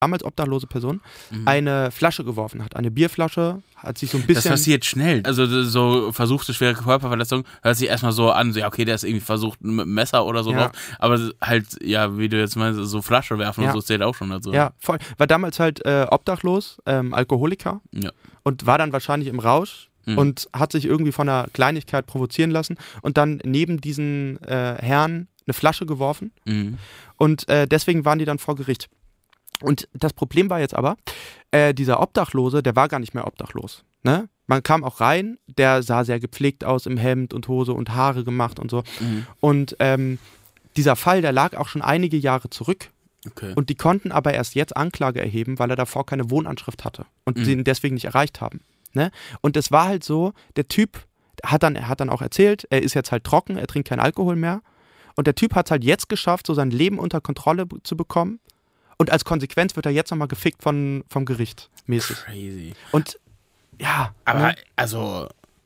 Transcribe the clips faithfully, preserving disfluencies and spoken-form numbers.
damals obdachlose Person, mhm. eine Flasche geworfen hat. Eine Bierflasche, hat sich so ein bisschen... Das passiert schnell. Also so versuchte schwere Körperverletzung hört sich erstmal so an, so, ja okay, der ist irgendwie versucht mit einem Messer oder so ja. drauf. Aber halt, ja, wie du jetzt meinst, so Flasche werfen ja. und so zählt auch schon dazu. Ja, voll. War damals halt äh, obdachlos, ähm, Alkoholiker ja. und war dann wahrscheinlich im Rausch mhm. und hat sich irgendwie von einer Kleinigkeit provozieren lassen und dann neben diesen äh, Herrn eine Flasche geworfen mhm. und äh, deswegen waren die dann vor Gericht. Und das Problem war jetzt aber, äh, dieser Obdachlose, der war gar nicht mehr obdachlos. Ne? Man kam auch rein, der sah sehr gepflegt aus im Hemd und Hose und Haare gemacht und so. Mhm. Und ähm, dieser Fall, der lag auch schon einige Jahre zurück. Okay. Und die konnten aber erst jetzt Anklage erheben, weil er davor keine Wohnanschrift hatte und mhm. sie ihn deswegen nicht erreicht haben. Ne? Und es war halt so, der Typ hat dann, er hat dann auch erzählt, er ist jetzt halt trocken, er trinkt keinen Alkohol mehr. Und der Typ hat es halt jetzt geschafft, so sein Leben unter Kontrolle b- zu bekommen. Und als Konsequenz wird er jetzt nochmal gefickt von, vom Gericht mäßig. Crazy. Und ja. Aber ne? also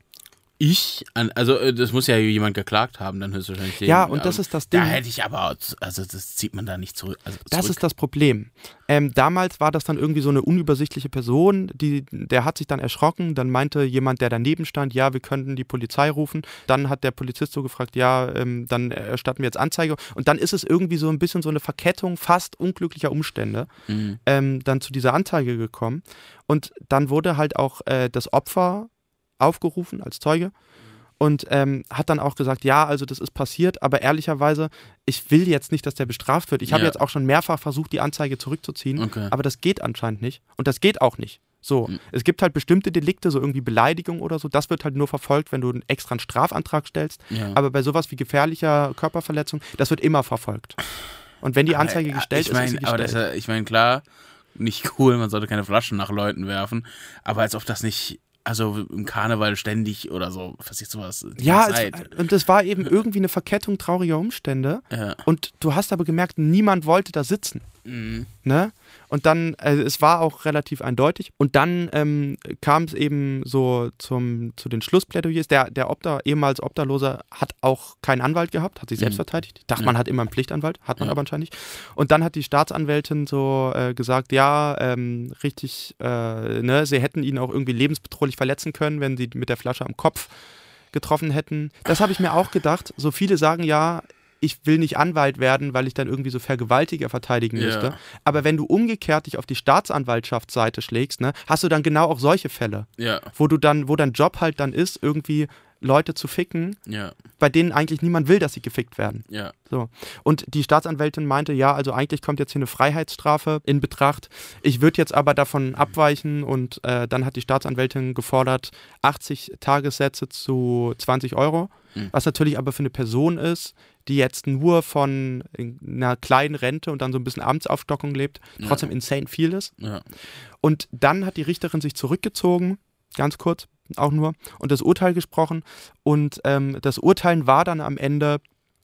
ich, also das muss ja jemand geklagt haben, dann höchstwahrscheinlich. Den, Ja, und das ist das Ding. Da hätte ich aber, also das zieht man da nicht zurück. Also zurück. Das ist das Problem. Ähm, damals war das dann irgendwie so eine unübersichtliche Person, die, der hat sich dann erschrocken, dann meinte jemand, der daneben stand, ja, wir könnten die Polizei rufen. Dann hat der Polizist so gefragt, ja, ähm, dann erstatten wir jetzt Anzeige. Und dann ist es irgendwie so ein bisschen so eine Verkettung fast unglücklicher Umstände mhm. ähm, dann zu dieser Anzeige gekommen. Und dann wurde halt auch äh, das Opfer aufgerufen als Zeuge und ähm, hat dann auch gesagt, ja, also das ist passiert, aber ehrlicherweise, ich will jetzt nicht, dass der bestraft wird. Ich habe ja. jetzt auch schon mehrfach versucht, die Anzeige zurückzuziehen, okay. aber das geht anscheinend nicht und das geht auch nicht. So, mhm. es gibt halt bestimmte Delikte, so irgendwie Beleidigung oder so, das wird halt nur verfolgt, wenn du einen extra einen Strafantrag stellst, ja. aber bei sowas wie gefährlicher Körperverletzung, das wird immer verfolgt. Und wenn die Anzeige aber, gestellt ich mein, ist, ist sie aber gestellt. das ist, ich meine, klar, nicht cool, man sollte keine Flaschen nach Leuten werfen, aber als ob das nicht... Also im Karneval ständig oder so, passiert sowas. Ja, es, und es war eben irgendwie eine Verkettung trauriger Umstände. Ja. Und du hast aber gemerkt, niemand wollte da sitzen. Mhm. Ne? Und dann, also es war auch relativ eindeutig. Und dann ähm, kam es eben so zum, zu den Schlussplädoyers. Der, der Obda, ehemals Obdachloser hat auch keinen Anwalt gehabt, hat sich selbst mhm. verteidigt. Ich dachte, ja. man hat immer einen Pflichtanwalt, hat man ja. aber anscheinend nicht. Und dann hat die Staatsanwältin so äh, gesagt, ja, ähm, richtig, äh, ne, sie hätten ihn auch irgendwie lebensbedrohlich verletzen können, wenn sie mit der Flasche am Kopf getroffen hätten. Das habe ich mir auch gedacht. So viele sagen ja, ich will nicht Anwalt werden, weil ich dann irgendwie so Vergewaltiger verteidigen ja. müsste. Aber wenn du umgekehrt dich auf die Staatsanwaltschaftsseite schlägst, ne, hast du dann genau auch solche Fälle, ja. wo du dann, wo dein Job halt dann ist, irgendwie Leute zu ficken, ja. bei denen eigentlich niemand will, dass sie gefickt werden. Ja. So. Und die Staatsanwältin meinte, ja, also eigentlich kommt jetzt hier eine Freiheitsstrafe in Betracht. Ich würde jetzt aber davon abweichen und äh, dann hat die Staatsanwältin gefordert, achtzig Tagessätze zu zwanzig Euro, mhm. was natürlich aber für eine Person ist, die jetzt nur von einer kleinen Rente und dann so ein bisschen Amtsaufstockung lebt, trotzdem ja. insane viel ist. Ja. Und dann hat die Richterin sich zurückgezogen, ganz kurz, auch nur, und das Urteil gesprochen. Und ähm, das Urteilen war dann am Ende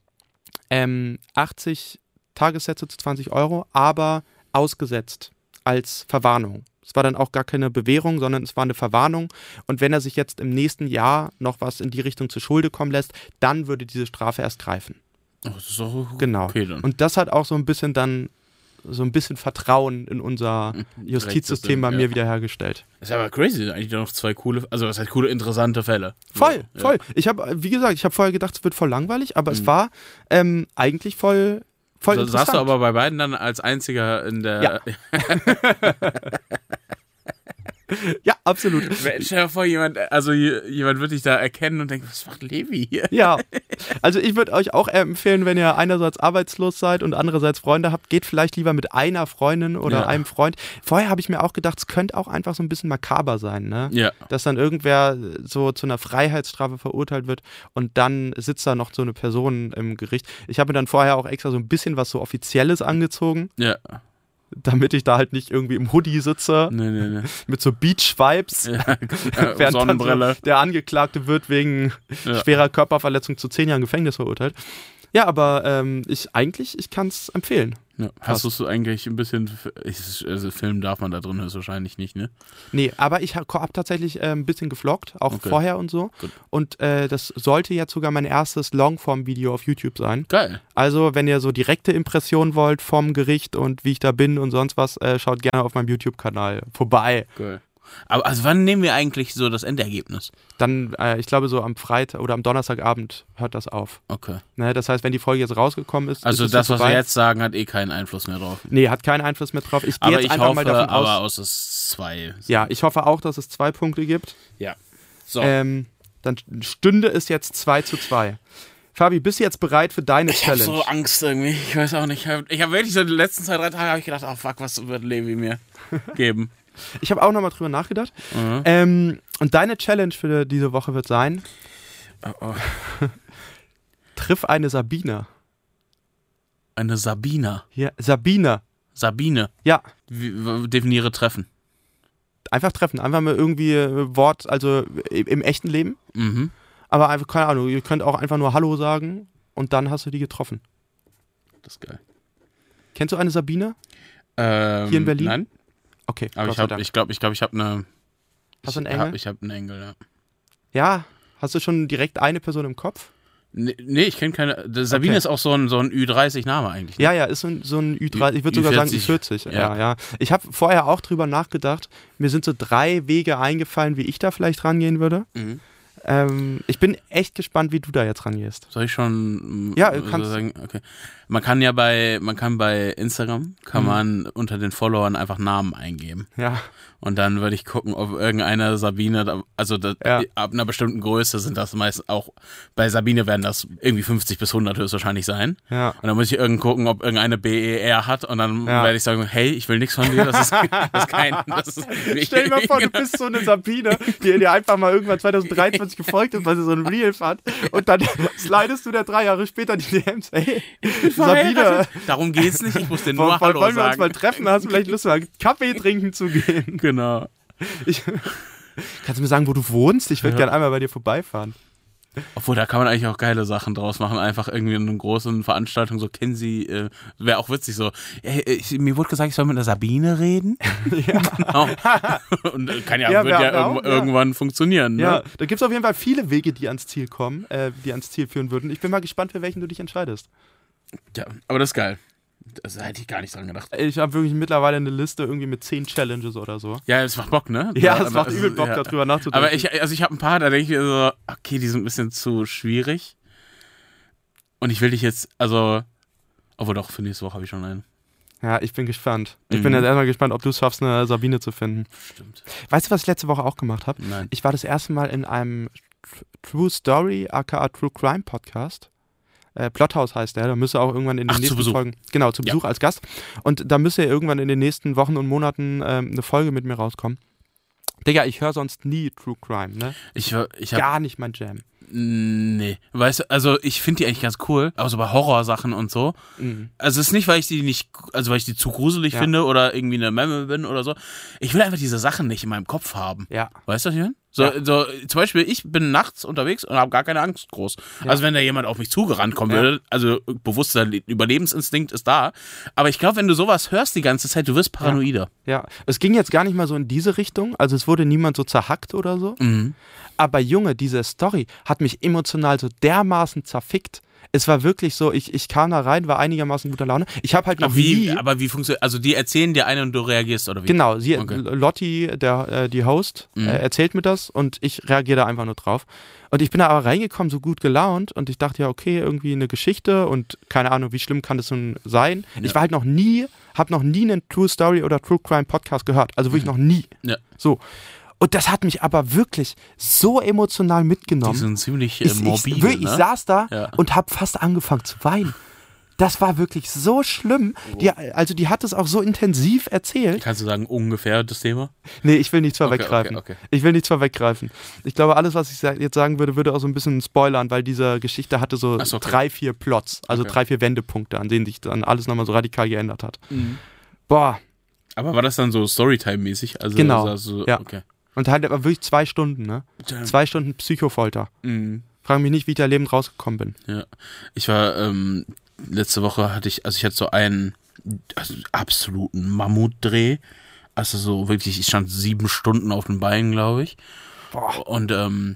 ähm, achtzig Tagessätze zu zwanzig Euro, aber ausgesetzt als Verwarnung. Es war dann auch gar keine Bewährung, sondern es war eine Verwarnung. Und wenn er sich jetzt im nächsten Jahr noch was in die Richtung zur Schulde kommen lässt, dann würde diese Strafe erst greifen. Oh, das ist auch genau. okay dann. Und das hat auch so ein bisschen dann so ein bisschen Vertrauen in unser Justizsystem bei mir ja. wiederhergestellt. Das ist aber crazy, eigentlich noch zwei coole, also das heißt coole, interessante Fälle. Voll, ja. voll. Ich habe, wie gesagt, ich habe vorher gedacht, es wird voll langweilig, aber mhm. es war ähm, eigentlich voll, voll so, interessant. Saßt du aber bei beiden dann als einziger in der... Ja. Ja, absolut. Stell dir vor, jemand, also jemand wird dich da erkennen und denkt, was macht Levi hier? Ja, also ich würde euch auch empfehlen, wenn ihr einerseits arbeitslos seid und andererseits Freunde habt, geht vielleicht lieber mit einer Freundin oder ja. einem Freund. Vorher habe ich mir auch gedacht, es könnte auch einfach so ein bisschen makaber sein, ne? Ja. Dass dann irgendwer so zu einer Freiheitsstrafe verurteilt wird und dann sitzt da noch so eine Person im Gericht. Ich habe mir dann vorher auch extra so ein bisschen was so Offizielles angezogen. Ja. Damit ich da halt nicht irgendwie im Hoodie sitze, nee, nee, nee. mit so Beach-Vibes, ja, während Sonnenbrille. Dann so der Angeklagte wird wegen ja. schwerer Körperverletzung zu zehn Jahren Gefängnis verurteilt. Ja, aber ähm, ich eigentlich, ich kann es empfehlen. Ja. Hast du es eigentlich ein bisschen, ich, also filmen darf man da drin höchstwahrscheinlich nicht, ne? Nee, aber ich habe hab tatsächlich äh, ein bisschen gevloggt, auch Okay. vorher und so. Gut. Und äh, das sollte jetzt sogar mein erstes Longform-Video auf YouTube sein. Geil. Also, wenn ihr so direkte Impressionen wollt vom Gericht und wie ich da bin und sonst was, äh, schaut gerne auf meinem YouTube-Kanal vorbei. Geil. Aber also wann nehmen wir eigentlich so das Endergebnis? Dann, äh, ich glaube, so am Freitag oder am Donnerstagabend hört das auf. Okay. Ne, das heißt, wenn die Folge jetzt rausgekommen ist. Also ist das, es was wir vorbei. jetzt sagen, hat eh keinen Einfluss mehr drauf. Nee, hat keinen Einfluss mehr drauf. Ich gehe Aber jetzt ich einfach hoffe, mal davon aber aus. aus es zwei. Ja, ich hoffe auch, dass es zwei Punkte gibt. Ja. So. Ähm, dann stünde es jetzt zwei zu zwei. Fabi, bist du jetzt bereit für deine Ich hab Challenge? so Angst irgendwie. Ich weiß auch nicht. Ich habe hab wirklich so die letzten zwei, drei Tage habe ich gedacht, oh fuck, was wird Levi mir geben? Ich habe auch nochmal drüber nachgedacht. Mhm. Ähm, und deine Challenge für diese Woche wird sein: Oh, oh. Triff eine Sabine. Eine Sabina. Hier, Sabine. Sabine. Ja, Wie, w- definiere Treffen. einfach treffen. Einfach mal irgendwie äh, Wort, also im, im echten Leben. Mhm. Aber einfach, keine Ahnung, ihr könnt auch einfach nur Hallo sagen und dann hast du die getroffen. Das ist geil. Kennst du eine Sabine? Ähm, Hier in Berlin? Nein, Okay, aber Gott ich sei glaube, Dank. ich glaube, ich, glaub, ich habe eine. Hast du einen ich Engel? Hab, ich habe einen Engel, ja. Ja, hast du schon direkt eine Person im Kopf? Nee, nee ich kenne keine. das- Sabine Okay. ist auch so ein, so ein Ü dreißig-Name eigentlich. Ne? Ja, ja, ist so ein, so ein Ü dreißig, ich würde sogar sagen Ü vierzig. Ja, Ja. ja. Ich habe vorher auch drüber nachgedacht. Mir sind so drei Wege eingefallen, wie ich da vielleicht rangehen würde. Mhm. Ähm, ich bin echt gespannt, wie du da jetzt rangehst. Soll ich schon Ja, äh, du kannst. sagen? Okay. Man kann ja bei, man kann bei Instagram, kann Mhm. man unter den Followern einfach Namen eingeben. Ja, Und dann würde ich gucken, ob irgendeine Sabine, da- also das, Ja. ab einer bestimmten Größe sind das meist auch, bei Sabine werden das irgendwie fünfzig bis hundert höchstwahrscheinlich sein. ja. Und dann muss ich irgend gucken, ob irgendeine B E R hat und dann Ja. werde ich sagen, hey, ich will nichts von dir, das ist, das ist kein, das ist Stell dir mal vor, du bist so eine Sabine, die dir einfach mal irgendwann zwanzig dreiundzwanzig gefolgt ist, weil sie so ein Reel fand. Und dann slidest du da drei Jahre später die D Ms. Hey, Sabine, Darum geht's nicht, ich muss dir nur wollen, Hallo wollen wir uns sagen. mal treffen? Hast du vielleicht Lust, mal Kaffee trinken zu gehen? Genau. Ich, kannst du mir sagen, wo du wohnst? Ich würde Ja. gerne einmal bei dir vorbeifahren. Obwohl, da kann man eigentlich auch geile Sachen draus machen. Einfach irgendwie in einer großen Veranstaltung, so kennen Sie, äh, wäre auch witzig, so, ey, ich, mir wurde gesagt, ich soll mit einer Sabine reden. Ja. Genau. Und äh, kann ja, Ja, wird wär- ja, wär irgendw- auch, ja. irgendwann funktionieren. Ne? Ja, da gibt es auf jeden Fall viele Wege, die ans Ziel kommen, äh, die ans Ziel führen würden. Ich bin mal gespannt, für welchen du dich entscheidest. Ja, aber das ist geil. Das hätte ich gar nicht dran gedacht. Ich habe wirklich mittlerweile eine Liste irgendwie mit zehn Challenges oder so. Ja, es macht Bock, ne? Ja, aber- es macht also, übel Bock, ja. darüber nachzudenken. Aber ich, also ich habe ein paar, da denke ich mir so, okay, die sind ein bisschen zu schwierig. Und ich will dich jetzt, also, obwohl doch, für nächste Woche habe ich schon einen. Ja, ich bin gespannt. Ich Mhm. bin jetzt erstmal gespannt, ob du es schaffst, eine Sabine zu finden. Stimmt. Weißt du, was ich letzte Woche auch gemacht habe? Nein. Ich war das erste Mal in einem Tr- True Story, aka True Crime Podcast. Äh, Plothouse heißt der, da müsste auch irgendwann in den Ach, zu nächsten Besuch. Folgen, genau, zu Ja. Besuch als Gast. Und da müsste ja irgendwann in den nächsten Wochen und Monaten ähm, eine Folge mit mir rauskommen. Digga, ich höre sonst nie True Crime, ne? Ich, ich habe Gar nicht mein Jam. Nee. Weißt du, also ich finde die eigentlich ganz cool, aber so bei Horrorsachen und so. Mhm. Also es ist nicht, weil ich die nicht, also weil ich die zu gruselig Ja. finde oder irgendwie eine Memme bin oder so. Ich will einfach diese Sachen nicht in meinem Kopf haben. Ja. Weißt du, was ich meine? So, Ja. so, zum Beispiel, ich bin nachts unterwegs und habe gar keine Angst groß. Ja. Also wenn da jemand auf mich zugerannt kommen Ja. würde, also bewusster Le- Überlebensinstinkt ist da. Aber ich glaube, wenn du sowas hörst die ganze Zeit, du wirst paranoider. Ja, es ging jetzt gar nicht mal so in diese Richtung, also es wurde niemand so zerhackt oder so. Mhm. Aber Junge, diese Story hat mich emotional so dermaßen zerfickt. Es war wirklich so, ich, ich kam da rein, war einigermaßen guter Laune. Ich habe halt noch Aber wie, nie... aber wie funktioniert, also die erzählen dir eine und du reagierst oder wie? Genau, sie, Okay. Lotti, der, äh, die Host, Mhm. äh, erzählt mir das und ich reagiere da einfach nur drauf. Und ich bin da aber reingekommen, so gut gelaunt und ich dachte ja, okay, irgendwie eine Geschichte und keine Ahnung, wie schlimm kann das nun sein. Ja. Ich war halt noch nie, habe noch nie einen True Story oder True Crime Podcast gehört, also wirklich Mhm. noch nie. Ja. So. Und das hat mich aber wirklich so emotional Die mitgenommen. sind ziemlich äh, ich, morbide, ich, wirklich, ne? ich saß da Ja. und habe fast angefangen zu weinen. Das war wirklich so schlimm. Die, also die hat es auch so intensiv erzählt. Kannst du sagen, ungefähr das Thema? Nee, ich will nichts Okay, vorweggreifen. okay, okay. Ich will nichts vorweggreifen. Ich glaube, alles, was ich sa- jetzt sagen würde, würde auch so ein bisschen spoilern, weil diese Geschichte hatte so, Ach so, okay. drei, vier Plots, also Okay. drei, vier Wendepunkte, an denen sich dann alles nochmal so radikal geändert hat. Boah, Aber war das dann so Storytime-mäßig? Also, Genau, Also, ja. Okay. und halt aber wirklich zwei Stunden, ne? Zwei Stunden Psychofolter. Mhm. Frag mich nicht, wie ich da lebend rausgekommen bin. Ja. Ich war, ähm, letzte Woche hatte ich, also ich hatte so einen, also absoluten Mammutdreh. Also so wirklich, ich stand sieben Stunden auf den Beinen, glaube ich. Boah. Und ähm,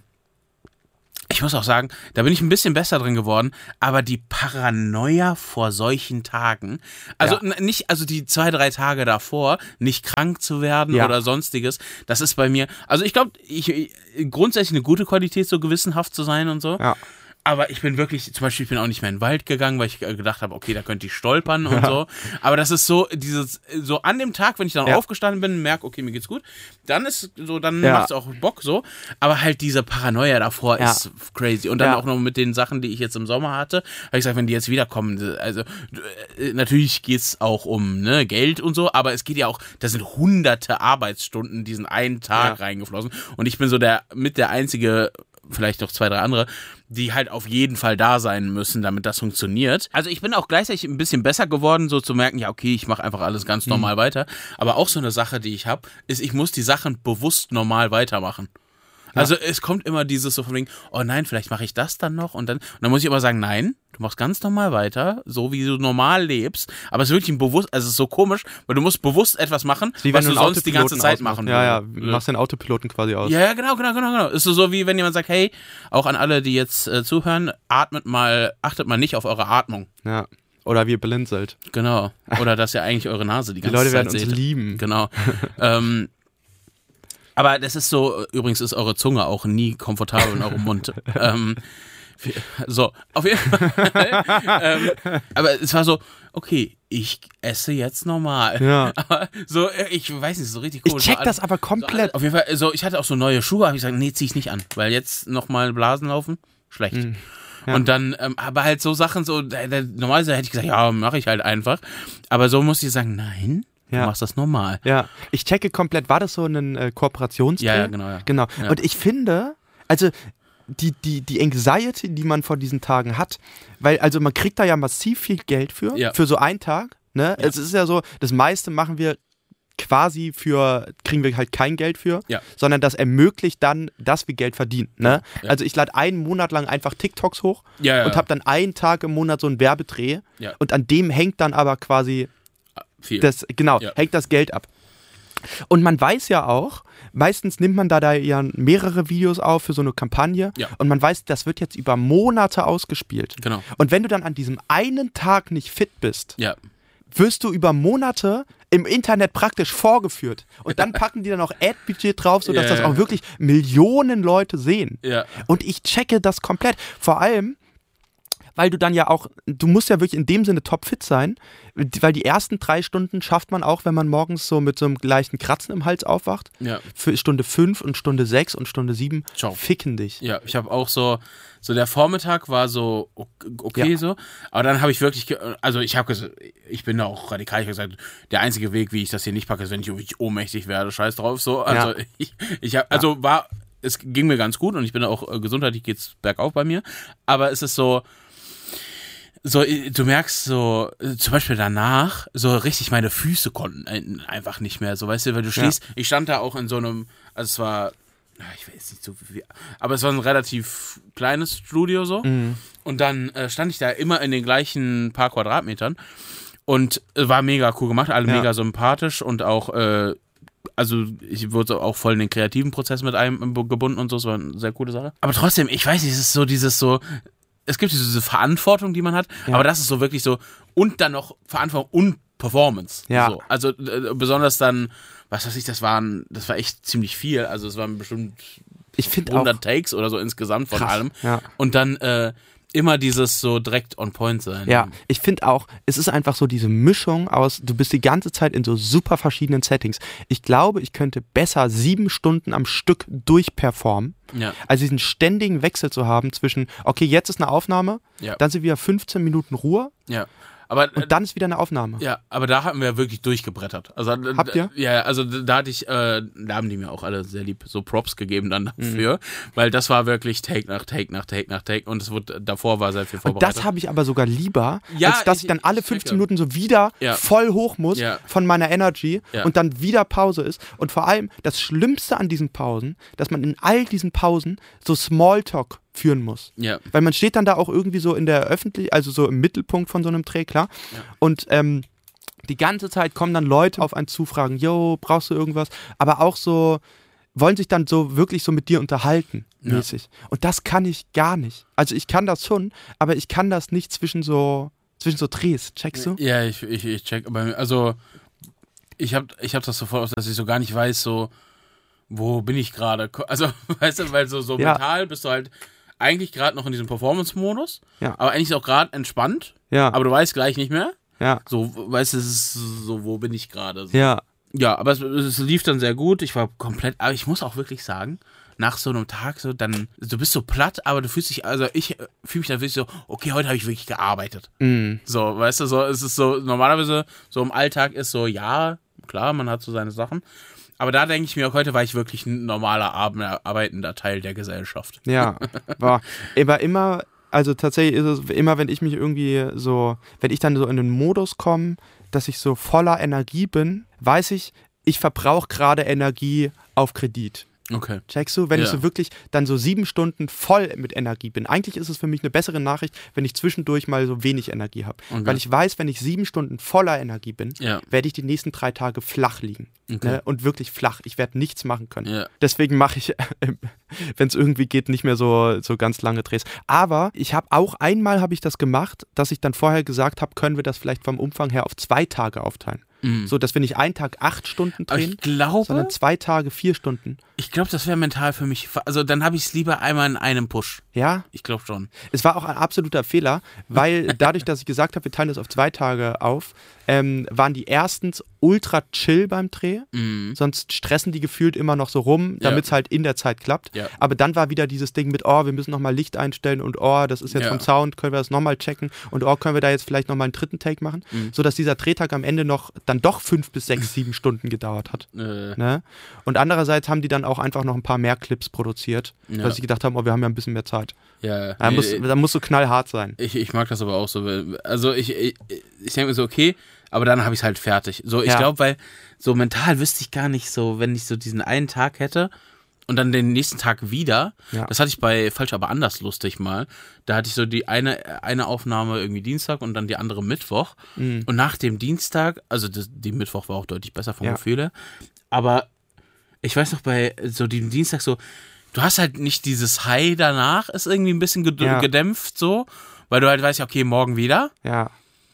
ich muss auch sagen, da bin ich ein bisschen besser drin geworden, aber die Paranoia vor solchen Tagen, also ja. nicht, also die zwei, drei Tage davor, nicht krank zu werden ja. oder sonstiges, das ist bei mir, also ich glaube, ich, ich grundsätzlich eine gute Qualität, so gewissenhaft zu sein und so. Ja. Aber ich bin wirklich, zum Beispiel, ich bin auch nicht mehr in den Wald gegangen, weil ich gedacht habe, okay, da könnte ich stolpern und ja. so. Aber das ist so, dieses, so an dem Tag, wenn ich dann ja. aufgestanden bin, merke, okay, mir geht's gut, dann ist so, dann ja. macht's auch Bock so. Aber halt diese Paranoia davor ja. ist crazy. Und dann ja. auch noch mit den Sachen, die ich jetzt im Sommer hatte, habe ich gesagt, wenn die jetzt wiederkommen, also natürlich geht's auch um ne, Geld und so, aber es geht ja auch, da sind hunderte Arbeitsstunden diesen einen Tag ja. reingeflossen. Und ich bin so der, mit der einzige, vielleicht noch zwei, drei andere, die halt auf jeden Fall da sein müssen, damit das funktioniert. Also ich bin auch gleichzeitig ein bisschen besser geworden, so zu merken, ja okay, ich mache einfach alles ganz normal mhm. weiter. Aber auch so eine Sache, die ich habe, ist, ich muss die Sachen bewusst normal weitermachen. Ja. Also es kommt immer dieses so von wegen, oh nein, vielleicht mache ich das dann noch und dann, und dann muss ich immer sagen, nein, du machst ganz normal weiter, so wie du normal lebst, aber es ist wirklich ein bewusst, also es ist so komisch, weil du musst bewusst etwas machen, wie was du sonst die ganze Zeit machen würdest. Ja, ja, du machst den Autopiloten quasi aus. Ja, ja, genau, genau, genau, genau. Ist so, so wie wenn jemand sagt, hey, auch an alle, die jetzt äh, zuhören, atmet mal, achtet mal nicht auf eure Atmung. Ja. Oder wie ihr blinzelt. Genau. Oder dass ihr eigentlich eure Nase die, die ganze Zeit seht. Die Leute werden uns lieben. Genau. ähm, aber das ist so, übrigens ist eure Zunge auch nie komfortabel in eurem Mund. ähm, so, auf jeden Fall. ähm, aber es war so, okay, ich esse jetzt normal. Ja. Aber so, ich weiß nicht, so richtig komisch. Ich check das aber komplett. So, auf jeden Fall, so, ich hatte auch so neue Schuhe, habe ich gesagt, nee, zieh ich nicht an, weil jetzt nochmal Blasen laufen, schlecht. Mhm. Ja. Und dann, ähm, aber halt so Sachen, so, da, da, normalerweise hätte ich gesagt, ja, mache ich halt einfach. Aber so musste ich sagen, nein. Du ja. machst das normal. Ja, ich checke komplett. War das so ein äh, Kooperationsdeal? Ja, ja, genau. Ja. Genau. Ja. Und ich finde, also die, die, die Anxiety, die man vor diesen Tagen hat, weil also man kriegt da ja massiv viel Geld für, ja. für so einen Tag. Ne? Ja. Es ist ja so, das meiste machen wir quasi für, kriegen wir halt kein Geld für, ja. sondern das ermöglicht dann, dass wir Geld verdienen. Ne? Ja. Also ich lade einen Monat lang einfach TikToks hoch ja, ja, und habe dann einen Tag im Monat so einen Werbedreh ja. und an dem hängt dann aber quasi Viel. Das, genau, ja. hängt das Geld ab. Und man weiß ja auch, meistens nimmt man da, da ja mehrere Videos auf für so eine Kampagne ja. und man weiß, das wird jetzt über Monate ausgespielt. Genau. Und wenn du dann an diesem einen Tag nicht fit bist, ja. wirst du über Monate im Internet praktisch vorgeführt. Und dann packen die dann auch Ad-Budget drauf, sodass ja, ja. das auch wirklich Millionen Leute sehen. Ja. Und ich checke das komplett. Vor allem, weil du dann ja auch, du musst ja wirklich in dem Sinne topfit sein, weil die ersten drei Stunden schafft man auch, wenn man morgens so mit so einem leichten Kratzen im Hals aufwacht. Ja. Für Stunde fünf und Stunde sechs und Stunde sieben Ciao. Ficken dich. Ja, ich habe auch so, so der Vormittag war so okay ja. so, aber dann habe ich wirklich, also ich habe gesagt, ich bin da auch radikal, ich habe gesagt, der einzige Weg, wie ich das hier nicht packe, ist, wenn ich wirklich ohnmächtig werde, scheiß drauf, so, also ja. ich, ich habe, also ja. war, es ging mir ganz gut und ich bin auch, gesundheitlich geht's bergauf bei mir, aber es ist so, So, du merkst so, zum Beispiel danach, so richtig meine Füße konnten einfach nicht mehr, so, weißt du, weil du stehst, ja. ich stand da auch in so einem, also es war, ich weiß nicht so viel, aber es war ein relativ kleines Studio so mhm. und dann äh, stand ich da immer in den gleichen paar Quadratmetern und äh, war mega cool gemacht, alle ja. mega sympathisch und auch, äh, also ich wurde auch voll in den kreativen Prozess mit einem gebunden und so, es war eine sehr coole Sache. Aber trotzdem, ich weiß nicht, es ist so dieses so, es gibt diese Verantwortung, die man hat, ja. aber das ist so wirklich so, und dann noch Verantwortung und Performance. Ja. So. Also äh, besonders dann, was weiß ich, das waren, das war echt ziemlich viel, also es waren bestimmt ich hundert auch Takes oder so insgesamt von krass. allem. Ja. Und dann äh, immer dieses so direkt on point sein. Ja, ich finde auch, es ist einfach so diese Mischung aus, du bist die ganze Zeit in so super verschiedenen Settings. Ich glaube, ich könnte besser sieben Stunden am Stück durchperformen. Ja. Also diesen ständigen Wechsel zu haben zwischen, okay, jetzt ist eine Aufnahme, ja. dann sind wieder fünfzehn Minuten Ruhe. Ja. Aber, und dann ist wieder eine Aufnahme. Ja, aber da haben wir wirklich durchgebrettert. Also, Habt ihr? Ja, also da hatte ich, äh, da haben die mir auch alle sehr lieb so Props gegeben dann dafür, mhm. weil das war wirklich Take nach Take nach Take nach Take und es wurde, davor war sehr viel vorbereitet. Und das habe ich aber sogar lieber, ja, als dass ich, ich dann alle ich fünfzehn Minuten so wieder ja. voll hoch muss ja. von meiner Energy ja. und dann wieder Pause ist. Und vor allem das Schlimmste an diesen Pausen, dass man in all diesen Pausen so Smalltalk führen muss. Ja. Weil man steht dann da auch irgendwie so in der Öffentlich-, also so im Mittelpunkt von so einem Dreh, klar. Ja. Und ähm, die ganze Zeit kommen dann Leute auf einen zu, fragen, yo, brauchst du irgendwas? Aber auch so, wollen sich dann so wirklich so mit dir unterhalten, mäßig. Ja. Und das kann ich gar nicht. Also ich kann das schon, aber ich kann das nicht zwischen so, zwischen so Drehs, checkst du? Ja, ich, ich, ich check, aber also ich hab, ich hab das sofort, dass ich so gar nicht weiß, so, wo bin ich gerade? Also, weißt du, weil so, so Ja. mental bist du halt eigentlich gerade noch in diesem Performance-Modus, Ja. aber eigentlich auch gerade entspannt, Ja, aber du weißt gleich nicht mehr. ja, So, weißt du, es ist so, wo bin ich gerade? So. ja, Ja, aber es, es lief dann sehr gut. Ich war komplett, aber ich muss auch wirklich sagen, nach so einem Tag so, dann, du bist so platt, aber du fühlst dich, also ich fühle mich dann wirklich so, okay, heute habe ich wirklich gearbeitet. mm, So, weißt du, so, es ist so, normalerweise, so im Alltag ist so, ja, klar, man hat so seine Sachen. Aber da denke ich mir, heute war ich wirklich ein normaler, arbeitender Teil der Gesellschaft. ja, war, aber immer, also tatsächlich ist es immer, wenn ich mich irgendwie so, wenn ich dann so in den Modus komme, dass ich so voller Energie bin, weiß ich, ich verbrauche gerade Energie auf Kredit. Okay. Checkst du? Wenn Ja. ich so wirklich dann so sieben Stunden voll mit Energie bin. Eigentlich ist es für mich eine bessere Nachricht, wenn ich zwischendurch mal so wenig Energie habe. Okay. Weil ich weiß, wenn ich sieben Stunden voller Energie bin, Ja. werde ich die nächsten drei Tage flach liegen. Okay. Ne? Und wirklich flach. Ich werde nichts machen können. Ja. Deswegen mache ich, wenn es irgendwie geht, nicht mehr so, so ganz lange Drehs. Aber ich habe auch einmal habe ich das gemacht, dass ich dann vorher gesagt habe, können wir das vielleicht vom Umfang her auf zwei Tage aufteilen. Mhm. So, dass wir nicht einen Tag acht Stunden Aber drehen, ich glaube, sondern zwei Tage vier Stunden. ich glaube, das wäre mental für mich, also dann habe ich es lieber einmal in einem Push. Ja, Ich glaube schon. es war auch ein absoluter Fehler, weil dadurch, dass ich gesagt habe, wir teilen das auf zwei Tage auf, ähm, waren die erstens ultra chill beim Dreh. Mhm. Sonst stressen die gefühlt immer noch so rum, damit es Ja. halt in der Zeit klappt. Ja. Aber dann war wieder dieses Ding mit, oh, wir müssen nochmal Licht einstellen und oh, das ist jetzt Ja. vom Sound, können wir das nochmal checken und oh, können wir da jetzt vielleicht nochmal einen dritten Take machen, Mhm. sodass dieser Drehtag am Ende noch dann doch fünf bis sechs, sieben Stunden gedauert hat. Äh, Ne? Und andererseits haben die dann auch einfach noch ein paar mehr Clips produziert, Ja. weil sie gedacht haben, oh, wir haben ja ein bisschen mehr Zeit. ja. Da Nee, muss, da musst du knallhart sein. Ich, ich mag das aber auch so. weil- Also ich, ich, ich denke mir so, okay, aber dann habe ich es halt fertig. So, ich Ja. glaube, weil so mental wüsste ich gar nicht so, wenn ich so diesen einen Tag hätte und dann den nächsten Tag wieder. Ja. Das hatte ich bei Falsch, aber anders lustig mal. Da hatte ich so die eine, eine Aufnahme irgendwie Dienstag und dann die andere Mittwoch. Mhm. Und nach dem Dienstag, also das, die Mittwoch war auch deutlich besser vom Ja. Gefühl her. Aber ich weiß noch, bei so dem Dienstag so, du hast halt nicht dieses High danach, ist irgendwie ein bisschen ged- Ja. gedämpft so, weil du halt weißt, ja, okay, morgen wieder. Ja,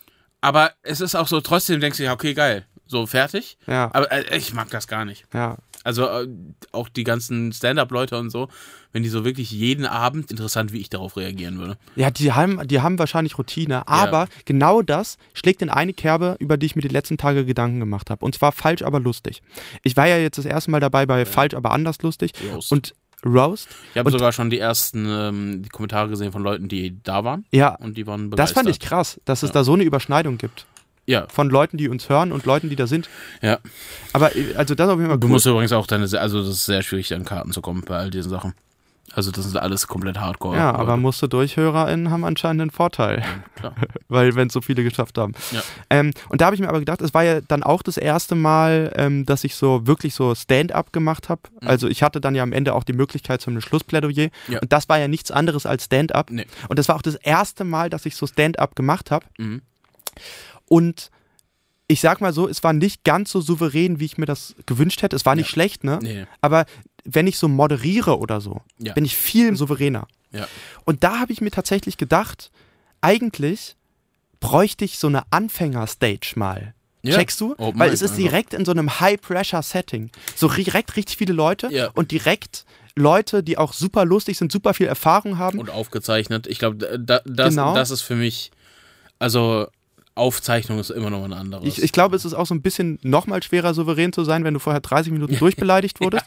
Aber es ist auch so, trotzdem denkst du, ja, okay, geil, so fertig. ja, Aber äh, ich mag das gar nicht. ja. Also äh, auch die ganzen Stand-Up-Leute und so, wenn die so wirklich jeden Abend, interessant, wie ich darauf reagieren würde. Ja, die haben, die haben wahrscheinlich Routine, aber genau das schlägt in eine Kerbe, über die ich mir die letzten Tage Gedanken gemacht habe. Und zwar falsch, aber lustig. Ich war ja jetzt das erste Mal dabei bei falsch, aber anders lustig. Roast. Und Roast. Ich habe und- sogar schon die ersten ähm, die Kommentare gesehen von Leuten, die da waren Ja, und die waren das begeistert. fand ich krass, dass es Ja. da so eine Überschneidung gibt. Ja, Von Leuten, die uns hören und Leuten, die da sind. ja. Aber äh, also das auf jeden Fall Du cool. musst übrigens auch deine, also das ist sehr schwierig, an Karten zu kommen bei all diesen Sachen. Also das ist alles komplett Hardcore. Ja, aber Leute. musste DurchhörerInnen haben anscheinend einen Vorteil, Klar. weil wenn es so viele geschafft haben. Ja. Ähm, und da habe ich mir aber gedacht, es war ja dann auch das erste Mal, ähm, dass ich so wirklich so Stand-up gemacht habe. Mhm. Also ich hatte dann ja am Ende auch die Möglichkeit zu einem Schlussplädoyer. Ja. Und das war ja nichts anderes als Stand-up. Nee. Und das war auch das erste Mal, dass ich so Stand-up gemacht habe. Mhm. Und ich sag mal so, es war nicht ganz so souverän, wie ich mir das gewünscht hätte. Es war nicht Ja. schlecht, ne? Nee. Aber wenn ich so moderiere oder so, Ja. bin ich viel souveräner. Ja. Und da habe ich mir tatsächlich gedacht, eigentlich bräuchte ich so eine Anfänger-Stage mal. Ja. Checkst du? Open Weil Mic es ist einfach. direkt in so einem High-Pressure-Setting. So direkt richtig viele Leute Ja. und direkt Leute, die auch super lustig sind, super viel Erfahrung haben. Und aufgezeichnet. Ich glaube, da, das, Genau. das ist für mich, also Aufzeichnung ist immer noch ein anderes. Ich, ich glaube, es ist auch so ein bisschen nochmal schwerer, souverän zu sein, wenn du vorher dreißig Minuten durchbeleidigt wurdest.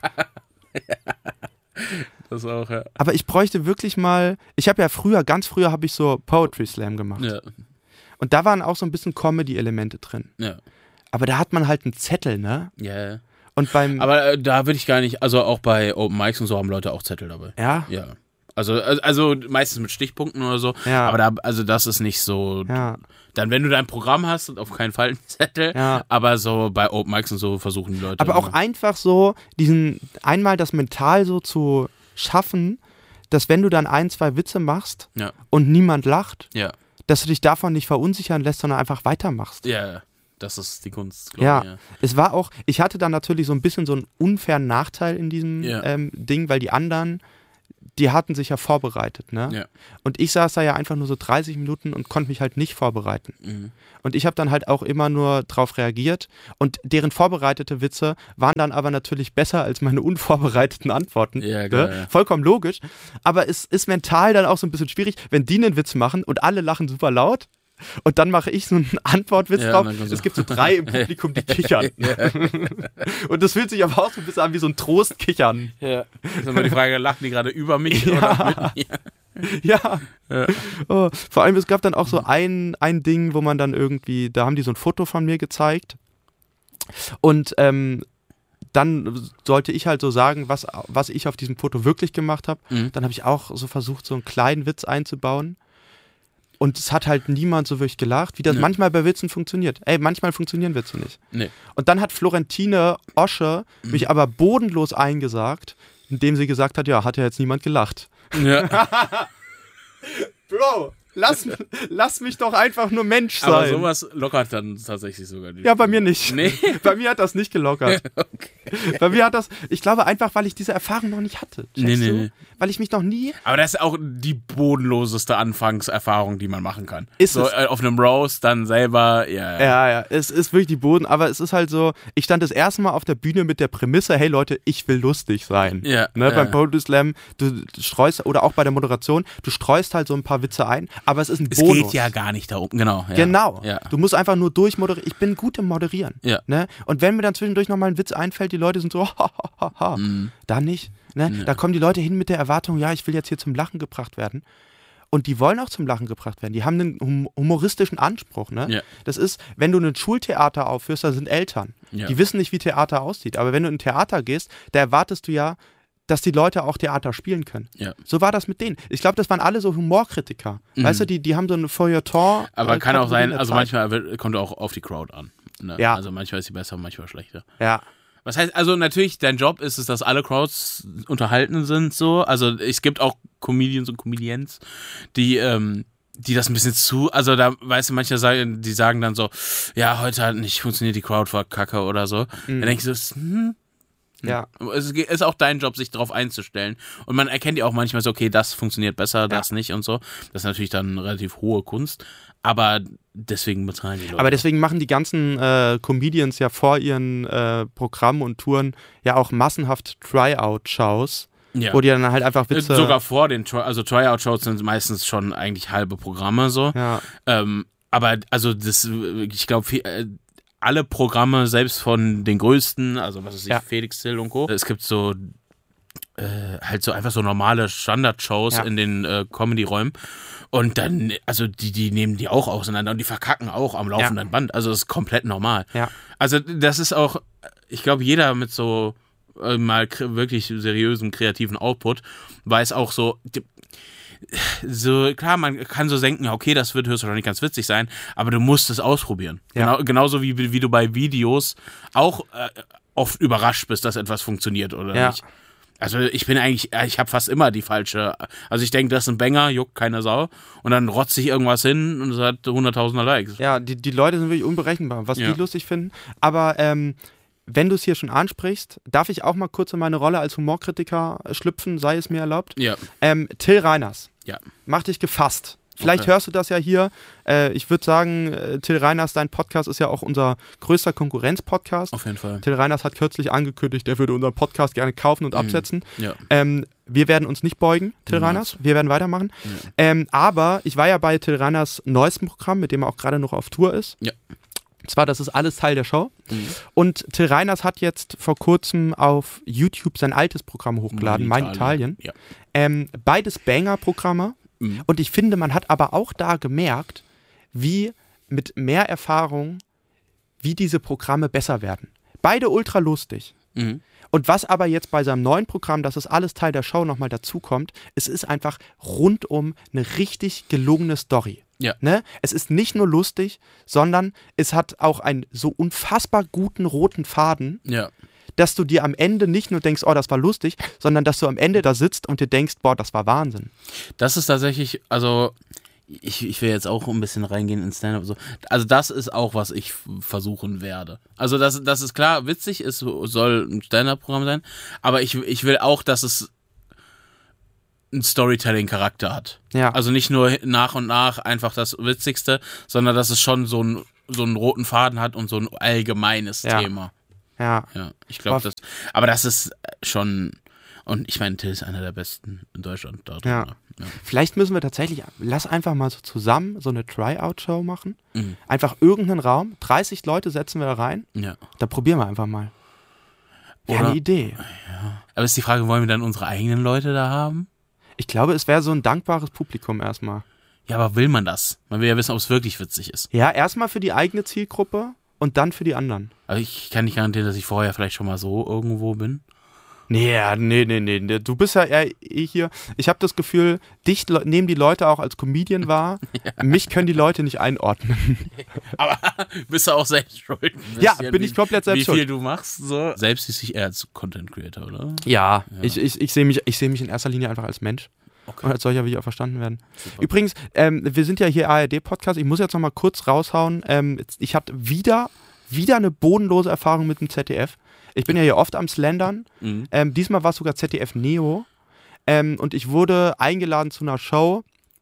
das auch, ja. Aber ich bräuchte wirklich mal, ich habe ja früher, ganz früher habe ich so Poetry Slam gemacht. Ja, Und da waren auch so ein bisschen Comedy-Elemente drin. ja. Aber da hat man halt einen Zettel, ne? Ja, ja. Und beim, Aber äh, da würde ich gar nicht, also auch bei Open Mics und so haben Leute auch Zettel dabei. ja, Ja. Also, also also meistens mit Stichpunkten oder so. Ja. Aber da, also das ist nicht so. ja, Dann, wenn du dein Programm hast, auf keinen Fall einen Zettel. ja. Aber so bei Open Mics und so versuchen die Leute. Aber auch immer- einfach so, diesen, einmal das mental so zu schaffen, dass wenn du dann ein, zwei Witze machst Ja. und niemand lacht, Ja. dass du dich davon nicht verunsichern lässt, sondern einfach weitermachst. Ja, das ist die Kunst, glaube Ja, ich. Ja, es war auch, ich hatte dann natürlich so ein bisschen so einen unfairen Nachteil in diesem Ja. ähm, Ding, weil die anderen, die hatten sich ja vorbereitet, ne? Ja. Und ich saß da ja einfach nur so dreißig Minuten und konnte mich halt nicht vorbereiten. Mhm. Und ich habe dann halt auch immer nur drauf reagiert und deren vorbereitete Witze waren dann aber natürlich besser als meine unvorbereiteten Antworten. Ja, klar, ja. Vollkommen logisch. Aber es ist mental dann auch so ein bisschen schwierig, wenn die einen Witz machen und alle lachen super laut. Und dann mache ich so einen Antwortwitz Ja, drauf. und dann kommt so- Es gibt so drei im Publikum, die kichern. Und das fühlt sich aber auch so ein bisschen an wie so ein Trostkichern. Ja. Ist immer die Frage, lachen die gerade über mich oder mit mir? Ja. Ja. Oh, vor allem, es gab dann auch so ein, ein Ding, wo man dann irgendwie, da haben die so ein Foto von mir gezeigt. Und ähm, dann sollte ich halt so sagen, was, was ich auf diesem Foto wirklich gemacht habe. Mhm. Dann habe ich auch so versucht, so einen kleinen Witz einzubauen. Und es hat halt niemand so wirklich gelacht, wie das Nee. manchmal bei Witzen funktioniert. Ey, manchmal funktionieren Witze nicht. Nee. Und dann hat Florentine Osche Mhm. mich aber bodenlos eingesagt, indem sie gesagt hat, ja, hat ja jetzt niemand gelacht. Ja. Bro, lass, lass mich doch einfach nur Mensch sein. Aber sowas lockert dann tatsächlich sogar die Ja, bei mir nicht. Nee. Bei mir hat das nicht gelockert. Okay. Bei mir hat das, ich glaube einfach, weil ich diese Erfahrung noch nicht hatte. Checkst Nee, nee, du? nee. Weil ich mich noch nie... Aber das ist auch die bodenloseste Anfangserfahrung, die man machen kann. Ist so es. äh, auf einem Roast dann selber, ja. Ja, ja, es ist wirklich die Boden, aber es ist halt so, ich stand das erste Mal auf der Bühne mit der Prämisse, hey Leute, ich will lustig sein. Ja, Ne, ja. beim Poetry Slam, du streust, oder auch bei der Moderation, du streust halt so ein paar Witze ein, aber es ist ein Es Bonus. geht ja gar nicht darum, genau. Ja. Genau. Ja. Du musst einfach nur durchmoderieren. Ich bin gut im Moderieren. Ja. Ne? Und wenn mir dann zwischendurch nochmal ein Witz einfällt, die Leute sind so, ha, ha, ha, ha. Mhm. Dann nicht. Ne? Ja. Da kommen die Leute hin mit der Erwartung, ja, ich will jetzt hier zum Lachen gebracht werden. Und die wollen auch zum Lachen gebracht werden. Die haben einen hum- humoristischen Anspruch. Ne? Ja. Das ist, wenn du ein Schultheater aufführst, da sind Eltern. Ja. Die wissen nicht, wie Theater aussieht. Aber wenn du in ein Theater gehst, da erwartest du ja, dass die Leute auch Theater spielen können. Ja. So war das mit denen. Ich glaube, das waren alle so Humorkritiker. Mhm. Weißt du, die, die haben so eine Feuilleton. Aber äh, kann auch sein, Kategorie also der Zeit. manchmal wird, kommt auch auf die Crowd an. Ne? Ja. Also manchmal ist sie besser, manchmal schlechter. Ja. Was heißt, also natürlich, dein Job ist es, dass alle Crowds unterhalten sind, so. Also es gibt auch Comedians und Comedians, die, ähm, die das ein bisschen zu, also da, weißt du, manche sagen, die sagen dann so, ja, heute hat nicht funktioniert, die Crowd war kacke oder so. Mhm. Dann denke ich so, hm, Ja. es ist auch dein Job, sich darauf einzustellen. Und man erkennt ja auch manchmal so, okay, das funktioniert besser, das nicht und so. Das ist natürlich dann relativ hohe Kunst. Aber deswegen bezahlen die Leute. Aber deswegen machen die ganzen äh, Comedians ja vor ihren äh, Programmen und Touren ja auch massenhaft Tryout-Shows, ja. wo die dann halt einfach Witze... Sogar vor den, Try- also Tryout-Shows sind meistens schon eigentlich halbe Programme so. Ja. Ähm, aber also das, ich glaube, alle Programme, selbst von den größten, also was weiß ich, Ja. Felix Till und Co. Es gibt so äh, halt so einfach so normale Standard-Shows Ja. in den äh, Comedy-Räumen. Und dann, also die, die nehmen die auch auseinander und die verkacken auch am laufenden Ja. Band. Also das ist komplett normal. Ja. Also das ist auch, ich glaube, jeder mit so äh, mal kre- wirklich seriösem, kreativen Output weiß auch so, die, so, klar, man kann so denken, ja, okay, das wird höchstwahrscheinlich ganz witzig sein, aber du musst es ausprobieren. Ja. Genau, genauso wie, wie du bei Videos auch äh, oft überrascht bist, dass etwas funktioniert oder Ja. nicht. Also ich bin eigentlich, ich habe fast immer die falsche, also ich denke, das ist ein Banger, juckt keine Sau und dann rotzt sich irgendwas hin und es hat hunderttausender Likes. Ja, die, die Leute sind wirklich unberechenbar, was Ja. die lustig finden. Aber ähm, wenn du es hier schon ansprichst, darf ich auch mal kurz in meine Rolle als Humorkritiker schlüpfen, sei es mir erlaubt. Ja. Ähm, Till Reiners, Ja. mach dich gefasst. Vielleicht Okay. hörst du das ja hier. Äh, ich würde sagen, äh, Till Reiners, dein Podcast ist ja auch unser größter Konkurrenz-Podcast. Auf jeden Fall. Till Reiners hat kürzlich angekündigt, er würde unseren Podcast gerne kaufen und Mhm. absetzen. Ja. Ähm, wir werden uns nicht beugen, Till Niemals. Reiners. Wir werden weitermachen. Ja. Ähm, aber ich war ja bei Till Reiners neuestem Programm, mit dem er auch gerade noch auf Tour ist. Ja. Und zwar, das ist alles Teil der Show. Mhm. Und Till Reiners hat jetzt vor kurzem auf YouTube sein altes Programm hochgeladen, Mein Italien. Ja. Ähm, beides Banger-Programme. Mhm. Und ich finde, man hat aber auch da gemerkt, wie mit mehr Erfahrung, wie diese Programme besser werden. Beide ultra lustig. Mhm. Und was aber jetzt bei seinem neuen Programm, das ist alles Teil der Show, nochmal dazukommt, es ist einfach rundum eine richtig gelungene Story. Ja. Ne? Es ist nicht nur lustig, sondern es hat auch einen so unfassbar guten roten Faden, Ja. dass du dir am Ende nicht nur denkst, oh, das war lustig, sondern dass du am Ende da sitzt und dir denkst, boah, das war Wahnsinn. Das ist tatsächlich, also Ich, ich will jetzt auch ein bisschen reingehen in Stand-up. So. Also das ist auch, was ich versuchen werde. Also das, das ist klar, witzig, es soll ein Stand-up-Programm sein, aber ich, ich will auch, dass es einen Storytelling-Charakter hat. Ja. Also nicht nur nach und nach einfach das Witzigste, sondern dass es schon so, ein, so einen roten Faden hat und so ein allgemeines Ja. Thema. Ja. Ja, ich glaube, das. Aber das ist schon. Und ich meine, Till ist einer der besten in Deutschland da drin. Ja. Ja. Vielleicht müssen wir tatsächlich, lass einfach mal so zusammen so eine Tryout-Show machen. Mhm. Einfach irgendeinen Raum, dreißig Leute setzen wir da rein. Ja. Da probieren wir einfach mal. Wäre Oder- eine Idee. Ja. Aber ist die Frage, wollen wir dann unsere eigenen Leute da haben? Ich glaube, es wäre so ein dankbares Publikum erstmal. Ja, aber will man das? Man will ja wissen, ob es wirklich witzig ist. Ja, erstmal für die eigene Zielgruppe und dann für die anderen. Also ich kann nicht garantieren, dass ich vorher vielleicht schon mal so irgendwo bin. Nee, ja, nee, nee, nee. Du bist ja eher eh hier. Ich habe das Gefühl, dich le- nehmen die Leute auch als Comedian wahr. Mich können die Leute nicht einordnen. Aber bist du auch selbst schuld? ein Ja, bisschen, bin ich komplett selbst Wie schuld. viel du machst, so. Selbst siehst dich eher als Content Creator, oder? Ja, ich, ich, ich sehe mich, ich seh mich in erster Linie einfach als Mensch. Okay. Und als solcher will ich auch verstanden werden. Super. Übrigens, ähm, wir sind ja hier A R D-Podcast. Ich muss jetzt noch mal kurz raushauen. Ähm, jetzt- ich hatte wieder, wieder eine bodenlose Erfahrung mit dem Z D F. Ich bin ja hier oft am Slendern. Mhm. Ähm, diesmal war es sogar Z D F Neo. Ähm, und ich wurde eingeladen zu einer Show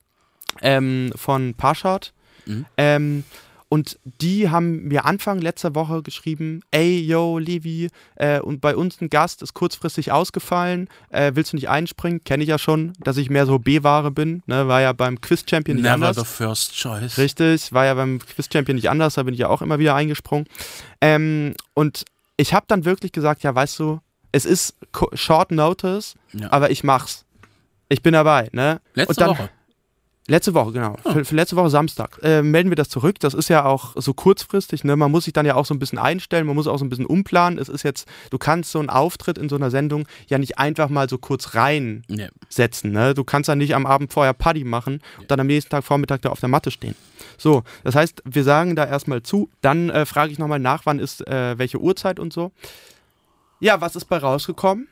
ähm, von Paschat. Mhm. Ähm, und die haben mir Anfang letzter Woche geschrieben, ey, yo, Levi, äh, und bei uns ein Gast ist kurzfristig ausgefallen, äh, willst du nicht einspringen? Kenne ich ja schon, dass ich mehr so B-Ware bin, ne? War ja beim Quiz-Champion nicht Never anders. the first choice. Richtig, war ja beim Quiz-Champion nicht anders, da bin ich ja auch immer wieder eingesprungen. Ähm, und ich habe dann wirklich gesagt, ja, weißt du, es ist co- Short Notice, Ja. aber ich mach's. Ich bin dabei, ne? Letzte und dann, Woche. Letzte Woche, genau. Oh. Für, für letzte Woche Samstag. Äh, melden wir das zurück. Das ist ja auch so kurzfristig, ne? Man muss sich dann ja auch so ein bisschen einstellen, man muss auch so ein bisschen umplanen. Es ist jetzt, du kannst so einen Auftritt in so einer Sendung ja nicht einfach mal so kurz reinsetzen, Ja. ne? Du kannst dann nicht am Abend vorher Party machen und dann am nächsten Tag Vormittag da auf der Matte stehen. So, das heißt, wir sagen da erstmal zu, dann äh, frage ich nochmal nach, wann ist äh, welche Uhrzeit und so. Ja, was ist bei rausgekommen?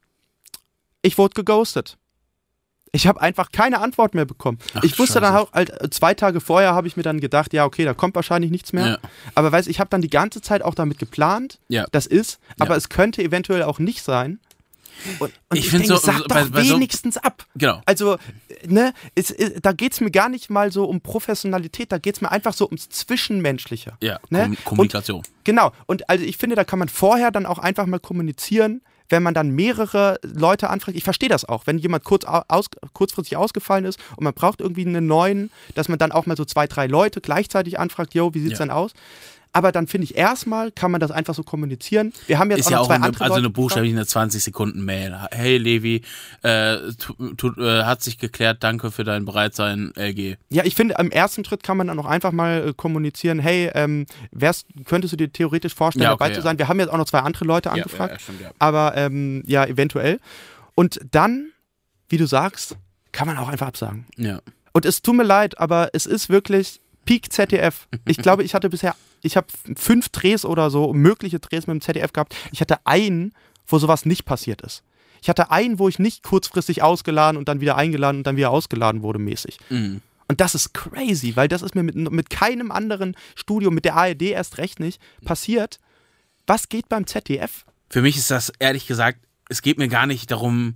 Ich wurde geghostet. Ich habe einfach keine Antwort mehr bekommen. Ach, ich wusste Scheiße. dann auch, halt, äh, zwei Tage vorher habe ich mir dann gedacht, ja, okay, da kommt wahrscheinlich nichts mehr. Ja. Aber weißt, ich habe dann die ganze Zeit auch damit geplant, Ja. das ist, aber Ja. es könnte eventuell auch nicht sein. Und, und Ich ich, find denke, so- sag bei- doch bei so- wenigstens ab. Genau. Also, ne, es, es, da geht es mir gar nicht mal so um Professionalität, da geht es mir einfach so ums Zwischenmenschliche. Ja, Ne? Kom Kommunikation. Genau, und also ich finde, da kann man vorher dann auch einfach mal kommunizieren, wenn man dann mehrere Leute anfragt. Ich verstehe das auch, wenn jemand kurz aus, kurzfristig ausgefallen ist und man braucht irgendwie einen neuen, dass man dann auch mal so zwei, drei Leute gleichzeitig anfragt, yo, wie sieht's Ja. denn aus? Aber dann finde ich, erstmal kann man das einfach so kommunizieren. Wir haben jetzt Ist auch ja noch auch zwei eine, andere also Leute eine buchstäblich eine zwanzig Sekunden Mail. Hey Levi, äh, tu, tu, äh, hat sich geklärt, danke für dein Bereitsein, L G. Ja, ich finde, im ersten Schritt kann man dann auch einfach mal äh, kommunizieren, hey, ähm, wärst, könntest du dir theoretisch vorstellen, Ja, okay, dabei zu ja. sein? Wir haben jetzt auch noch zwei andere Leute angefragt, Ja, ja, stimmt, ja. aber ähm, ja, eventuell. Und dann, wie du sagst, kann man auch einfach absagen. Ja. Und es tut mir leid, aber es ist wirklich Peak Z D F. Ich glaube, ich hatte bisher, ich habe fünf Drehs oder so, mögliche Drehs mit dem Z D F gehabt. Ich hatte einen, wo sowas nicht passiert ist. Ich hatte einen, wo ich nicht kurzfristig ausgeladen und dann wieder eingeladen und dann wieder ausgeladen wurde mäßig. Mhm. Und das ist crazy, weil das ist mir mit, mit keinem anderen Studio, mit der A R D erst recht nicht, passiert. Was geht beim Z D F? Für mich ist das, ehrlich gesagt, es geht mir gar nicht darum,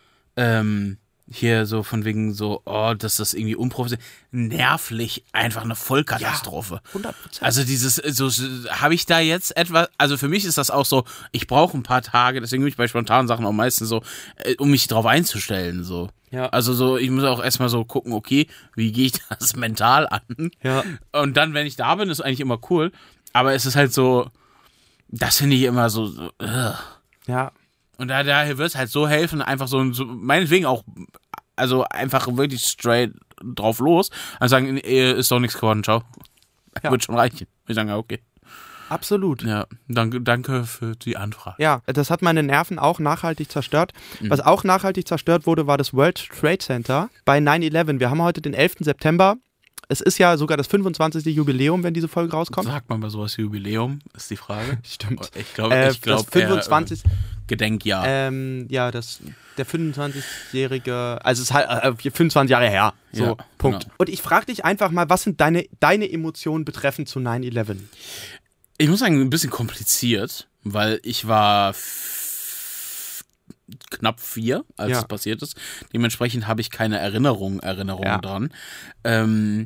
ähm, hier so von wegen so, oh, dass das irgendwie unprofessionell, nervlich einfach eine Vollkatastrophe. hundert Prozent. Also dieses, so habe ich da jetzt etwas, also für mich ist das auch so, ich brauche ein paar Tage, deswegen bin ich bei spontanen Sachen auch meistens so, äh, um mich drauf einzustellen, so. Ja. Also so, ich muss auch erstmal so gucken, okay, wie gehe ich das mental an? Ja. Und dann, wenn ich da bin, ist eigentlich immer cool, aber es ist halt so, das finde ich immer so, so ugh. Ja. Und da, daher wird es halt so helfen, einfach so, so, meinetwegen auch, also einfach wirklich straight drauf los, und sagen, äh, ist doch nichts geworden, ciao. Ja. Wird schon reichen. Ich sage, ja, okay. Absolut. Ja, danke, danke für die Anfrage. Ja, das hat meine Nerven auch nachhaltig zerstört. Mhm. Was auch nachhaltig zerstört wurde, war das World Trade Center bei neun elf. Wir haben heute den elften September. Es ist ja sogar das fünfundzwanzigste Jubiläum, wenn diese Folge rauskommt. Sagt man bei sowas Jubiläum, ist die Frage. Stimmt. Ich glaube, Äh, ich glaube, das fünfundzwanzigste Gedenkjahr. Ähm, ja, das, der fünfundzwanzigjährige, also es ist halt äh, fünfundzwanzig Jahre her. So, Ja, Punkt. genau. Und ich frage dich einfach mal, was sind deine, deine Emotionen betreffend zu nine eleven? Ich muss sagen, ein bisschen kompliziert, weil ich war f- knapp vier, als Ja. es passiert ist. Dementsprechend habe ich keine Erinnerung, Erinnerung Ja. dran. Ähm,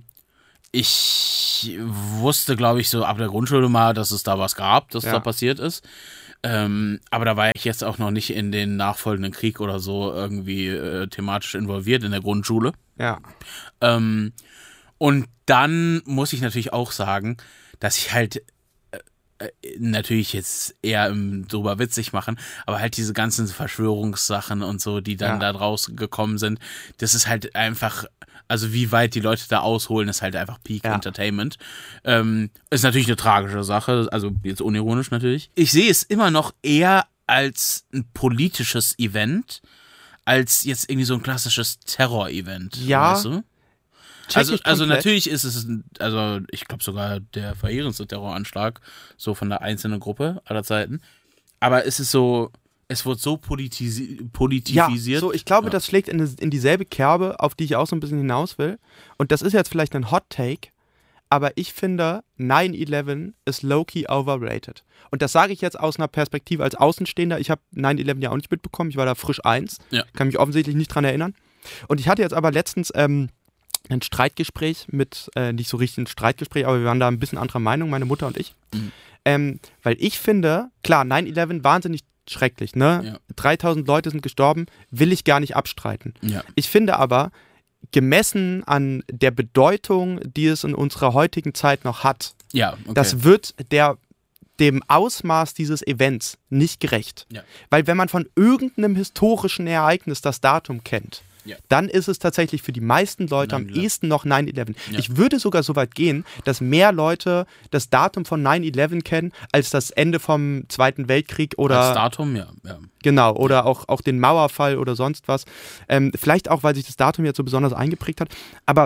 ich wusste, glaube ich, so ab der Grundschule mal, dass es da was gab, das Ja. da passiert ist. Ähm, aber da war ich jetzt auch noch nicht in den nachfolgenden Krieg oder so irgendwie äh, thematisch involviert in der Grundschule. Ja. Ähm, und dann muss ich natürlich auch sagen, dass ich halt äh, äh, natürlich jetzt eher im, drüber witzig machen, aber halt diese ganzen Verschwörungssachen und so, die dann Ja. da draus gekommen sind, das ist halt einfach, also wie weit die Leute da ausholen, ist halt einfach Peak Ja. Entertainment. Ähm, ist natürlich eine tragische Sache, also jetzt unironisch natürlich. Ich sehe es immer noch eher als ein politisches Event, als jetzt irgendwie so ein klassisches Terror-Event. Ja. Weißt du? Check Also, ich also komplett. natürlich ist es, ein- also ich glaube sogar der verheerendste Terroranschlag so von der einzelnen Gruppe aller Zeiten. Aber es ist so, es wird so politisi- Ja, politifisiert. so, ich glaube, Ja. das schlägt in, in dieselbe Kerbe, auf die ich auch so ein bisschen hinaus will. Und das ist jetzt vielleicht ein Hot Take, aber ich finde, nine eleven ist low-key overrated. Und das sage ich jetzt aus einer Perspektive als Außenstehender. Ich habe nine eleven ja auch nicht mitbekommen, ich war da frisch eins, Ja. kann mich offensichtlich nicht dran erinnern. Und ich hatte jetzt aber letztens ähm, ein Streitgespräch mit, äh, nicht so richtig ein Streitgespräch, aber wir waren da ein bisschen anderer Meinung, meine Mutter und ich. Mhm. Ähm, weil ich finde, klar, nine eleven wahnsinnig schrecklich, ne? Ja. dreitausend Leute sind gestorben, will ich gar nicht abstreiten. Ja. Ich finde aber, gemessen an der Bedeutung, die es in unserer heutigen Zeit noch hat, Ja, okay. das wird der, dem Ausmaß dieses Events nicht gerecht. Ja. Weil wenn man von irgendeinem historischen Ereignis das Datum kennt, Ja. dann ist es tatsächlich für die meisten Leute am nine eleven. ehesten noch nine eleven. Ja. Ich würde sogar so weit gehen, dass mehr Leute das Datum von nine eleven kennen, als das Ende vom Zweiten Weltkrieg oder Als Datum, ja. ja. Genau, oder auch, auch den Mauerfall oder sonst was. Ähm, vielleicht auch, weil sich das Datum jetzt so besonders eingeprägt hat. Aber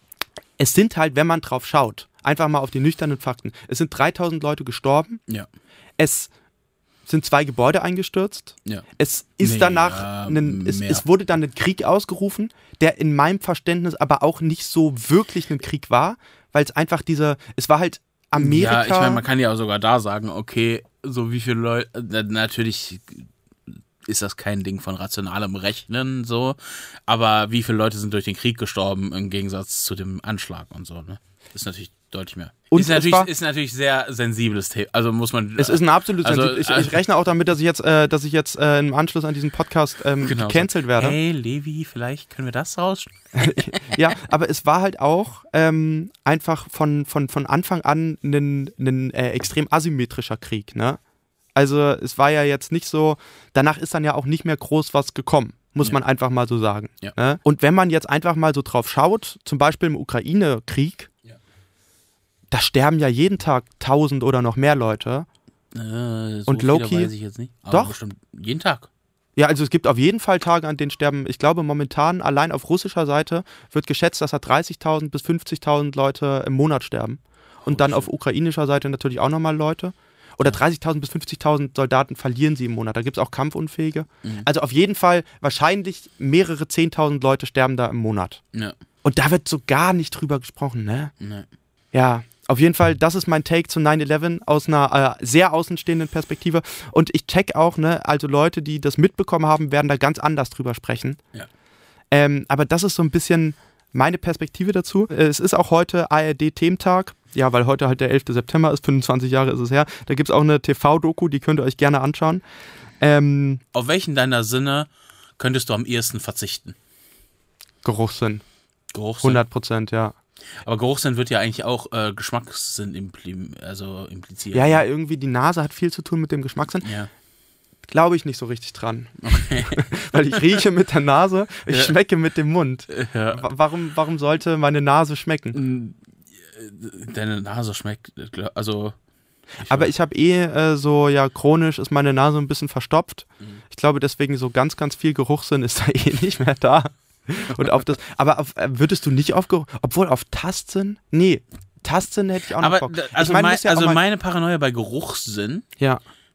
es sind halt, wenn man drauf schaut, einfach mal auf die nüchternen Fakten. Es sind dreitausend Leute gestorben. Ja. Es sind zwei Gebäude eingestürzt. Ja. Es ist Nee, danach, ja, einen, es, mehr. es wurde dann ein Krieg ausgerufen, der in meinem Verständnis aber auch nicht so wirklich ein Krieg war, weil es einfach diese, es war halt Amerika. Ja, ich meine, man kann ja auch sogar da sagen, okay, so wie viele Leute, äh, natürlich ist das kein Ding von rationalem Rechnen, so, aber wie viele Leute sind durch den Krieg gestorben im Gegensatz zu dem Anschlag und so, ne? Ist natürlich deutlich mehr. Und ist, es natürlich, war- ist natürlich sehr sensibles Thema, also muss man... Es ist ein absolut Also, sensitiv. Ich, äh, ich rechne auch damit, dass ich jetzt, äh, dass ich jetzt äh, im Anschluss an diesen Podcast ähm, Genau, gecancelt so, werde. Hey, Levi, vielleicht können wir das raus... Ja, aber es war halt auch ähm, einfach von, von, von Anfang an ein, ein äh, extrem asymmetrischer Krieg, ne? Also es war ja jetzt nicht so, danach ist dann ja auch nicht mehr groß was gekommen, muss Ja. man einfach mal so sagen. Ja. Ne? Und wenn man jetzt einfach mal so drauf schaut, zum Beispiel im Ukraine-Krieg, Ja. da sterben ja jeden Tag tausend oder noch mehr Leute. Äh, so Und viele Loki- weiß ich jetzt nicht. Aber Doch. bestimmt jeden Tag. Ja, also es gibt auf jeden Fall Tage, an denen sterben, ich glaube momentan allein auf russischer Seite wird geschätzt, dass da dreißigtausend bis fünfzigtausend Leute im Monat sterben. Und dann shit. auf ukrainischer Seite natürlich auch nochmal Leute. Oder dreißigtausend bis fünfzigtausend Soldaten verlieren sie im Monat. Da gibt es auch Kampfunfähige. Mhm. Also auf jeden Fall wahrscheinlich mehrere zehntausend Leute sterben da im Monat. Ja, Und da wird so gar nicht drüber gesprochen, ne? ne. Ja, auf jeden Fall, das ist mein Take zu nine eleven aus einer äh, sehr außenstehenden Perspektive. Und ich check auch, ne, also Leute, die das mitbekommen haben, werden da ganz anders drüber sprechen. Ja. Ähm, aber das ist so ein bisschen meine Perspektive dazu. Äh, Es ist auch heute A R D-Thementag. Ja, weil heute halt der elfter September ist, fünfundzwanzig Jahre ist es her. Da gibt es auch eine T V-Doku, die könnt ihr euch gerne anschauen. Ähm, Auf welchen deiner Sinne könntest du am ehesten verzichten? Geruchssinn, Geruchssinn? hundert Prozent, ja. Aber Geruchssinn wird ja eigentlich auch äh, Geschmackssinn impli also impliziert. Ja, ja, irgendwie die Nase hat viel zu tun mit dem Geschmackssinn. Ja. Glaube ich nicht so richtig dran. Weil ich rieche mit der Nase, ich Ja. schmecke mit dem Mund. Ja. Wa- Warum, warum sollte meine Nase schmecken? Deine Nase schmeckt, gl- also. Aber weiß- ich habe eh äh, so, ja, chronisch ist meine Nase ein bisschen verstopft. Mhm. Ich glaube, deswegen so ganz, ganz viel Geruchssinn ist da eh nicht mehr da. Und auf das, aber auf, äh, würdest du nicht auf Geruch, obwohl auf Tastsinn? Nee, Tastsinn hätte ich auch noch Aber Bock. d- Ich also, meine, mein, muss ja auch also mal- meine Paranoia bei Geruchssinn Ja,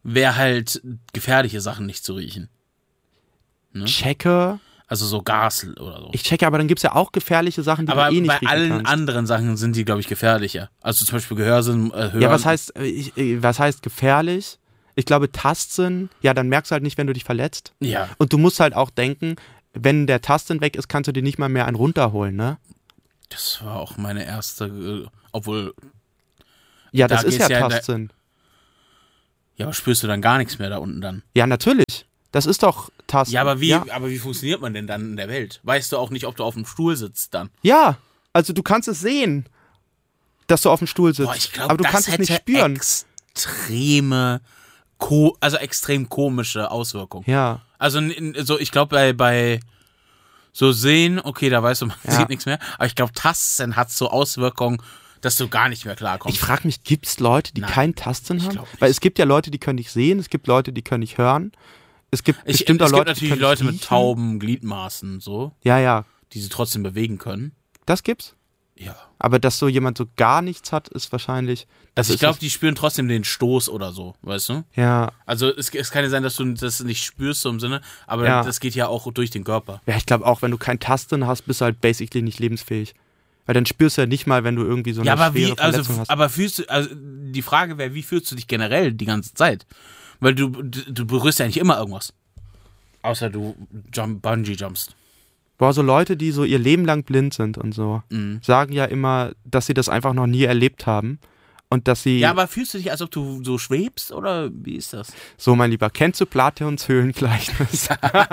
wäre halt gefährliche Sachen nicht zu riechen. Ne? Checke. Also so Gas oder so. Ich checke, aber dann gibt es ja auch gefährliche Sachen, die aber du eh nicht bei riechen allen kannst. anderen Sachen sind die, glaube ich, gefährlicher. Also zum Beispiel Gehörsinn, äh, Hören. Ja, was heißt, ich, was heißt gefährlich? Ich glaube, Tastsinn, ja, dann merkst du halt nicht, wenn du dich verletzt. Ja. Und du musst halt auch denken, wenn der Tastsinn weg ist, kannst du dir nicht mal mehr einen runterholen, ne? Das war auch meine erste, äh, obwohl... Ja, das Da ist ja geht's ja in der- Tastsinn. Ja, aber spürst du dann gar nichts mehr da unten dann? Ja, natürlich. Das ist doch Tastsinn. Ja, aber wie, Ja. aber wie funktioniert man denn dann in der Welt? Weißt du auch nicht, ob du auf dem Stuhl sitzt dann? Ja, also du kannst es sehen, dass du auf dem Stuhl sitzt. Boah, ich glaube, aber du das kannst es hätte nicht spüren. extreme, ko also extrem komische Auswirkungen. Ja. Also in, so, ich glaube bei, bei so Sehen, okay, da weißt du, man Ja. sieht nichts mehr, aber ich glaube, Tasten hat so Auswirkungen, dass du gar nicht mehr klarkommst. Ich frage mich, gibt es Leute, die Nein, keinen Tastsinn ich haben? glaub nicht. Weil es gibt ja Leute, die können nicht sehen, es gibt Leute, die können nicht hören. Es gibt ich, bestimmt es auch gibt Leute, die natürlich können Leute nicht mit riechen. tauben Gliedmaßen, so, Ja, ja, die sie trotzdem bewegen können. das gibt's. Ja. Aber dass so jemand so gar nichts hat, ist wahrscheinlich. Das Also ich ist glaube, es- die spüren trotzdem den Stoß oder so, weißt du? Ja, Also es, es kann ja sein, dass du das nicht spürst so im Sinne, aber Ja. das geht ja auch durch den Körper. ja, ich glaube auch, wenn du keinen Tastsinn hast, bist du halt basically nicht lebensfähig. Weil dann spürst du ja nicht mal, wenn du irgendwie so eine Ja, aber schwere wie, also, Verletzung hast. aber fühlst du, also die Frage wäre, wie fühlst du dich generell die ganze Zeit? Weil du, du, du berührst ja nicht immer irgendwas. Außer du jump, Bungee jumpst. Boah, so Leute, die so ihr Leben lang blind sind und so, Mhm. sagen ja immer, dass sie das einfach noch nie erlebt haben. Und dass sie, Ja, aber fühlst du dich, als ob du so schwebst oder wie ist das? so mein Lieber, kennst du Platons Höhlengleichnis?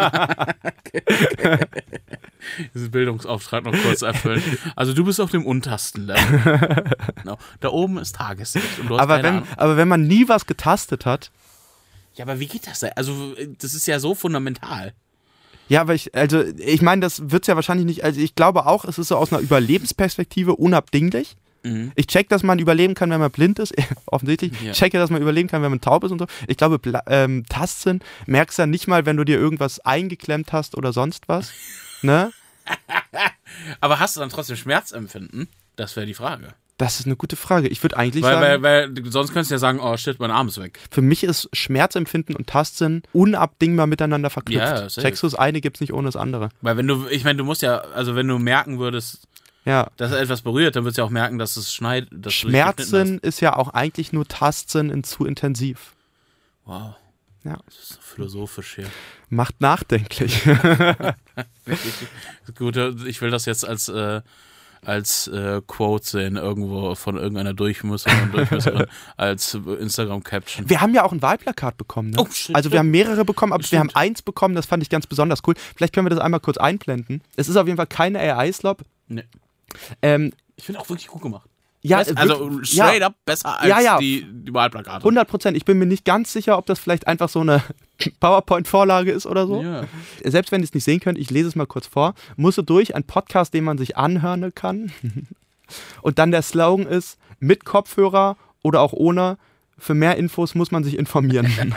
Diesen Bildungsauftrag noch kurz erfüllen. Also du bist auf dem untersten Level. Genau. Da oben ist Tageslicht und du hast aber, keine wenn, Ahnung. aber wenn man nie was getastet hat, Ja, aber wie geht das denn? Also das ist ja so fundamental. ja, aber ich, also ich meine, das wird es ja wahrscheinlich nicht, also ich glaube auch, es ist so aus einer Überlebensperspektive unabdinglich. Mhm. Ich check, dass man überleben kann, wenn man blind ist, offensichtlich. Ja. Ich checke, dass man überleben kann, wenn man taub ist und so. Ich glaube, Bla- ähm, Tastsinn merkst du ja nicht mal, wenn du dir irgendwas eingeklemmt hast oder sonst was. Ne? Aber hast du dann trotzdem Schmerzempfinden? Das wäre die Frage. Das ist eine gute Frage. Ich würde eigentlich Weil, sagen, weil, weil sonst könntest du ja sagen, oh shit, mein Arm ist weg. für mich ist Schmerzempfinden und Tastsinn unabdingbar miteinander verknüpft. Ja, safe. Checkst du, das eine gibt's nicht ohne das andere. Weil wenn du, ich meine, du musst ja, also wenn du merken würdest, Ja. dass etwas berührt, dann würdest du ja auch merken, dass es schneidet. Dass du dich Schmerzsinn ist ja auch eigentlich nur Tastsinn in zu intensiv. geschnitten hast. Wow. Ja. Das ist so philosophisch hier. Macht nachdenklich. Gut, ich will das jetzt als, äh, als äh, Quote sehen, irgendwo von irgendeiner Durchmesserin und Durchmesserin als Instagram-Caption. Wir haben ja auch ein Wahlplakat bekommen. Ne? Oh, shit, also wir haben mehrere bekommen, aber wir haben Stimmt. eins bekommen, das fand ich ganz besonders cool. Vielleicht können wir das einmal kurz einblenden. Es ist auf jeden Fall keine A I-Slop. Nee. Ähm, Ich finde auch wirklich gut gemacht. ja, Best, also wirklich- straight ja, up besser als Ja, ja. die, die Wahlplakate. hundert Prozent. Ich bin mir nicht ganz sicher, ob das vielleicht einfach so eine PowerPoint-Vorlage ist oder so. Ja. Selbst wenn ihr es nicht sehen könnt, ich lese es mal kurz vor. Musste durch, ein Podcast, den man sich anhören kann. Und dann der Slogan ist, mit Kopfhörer oder auch ohne, für mehr Infos muss man sich informieren.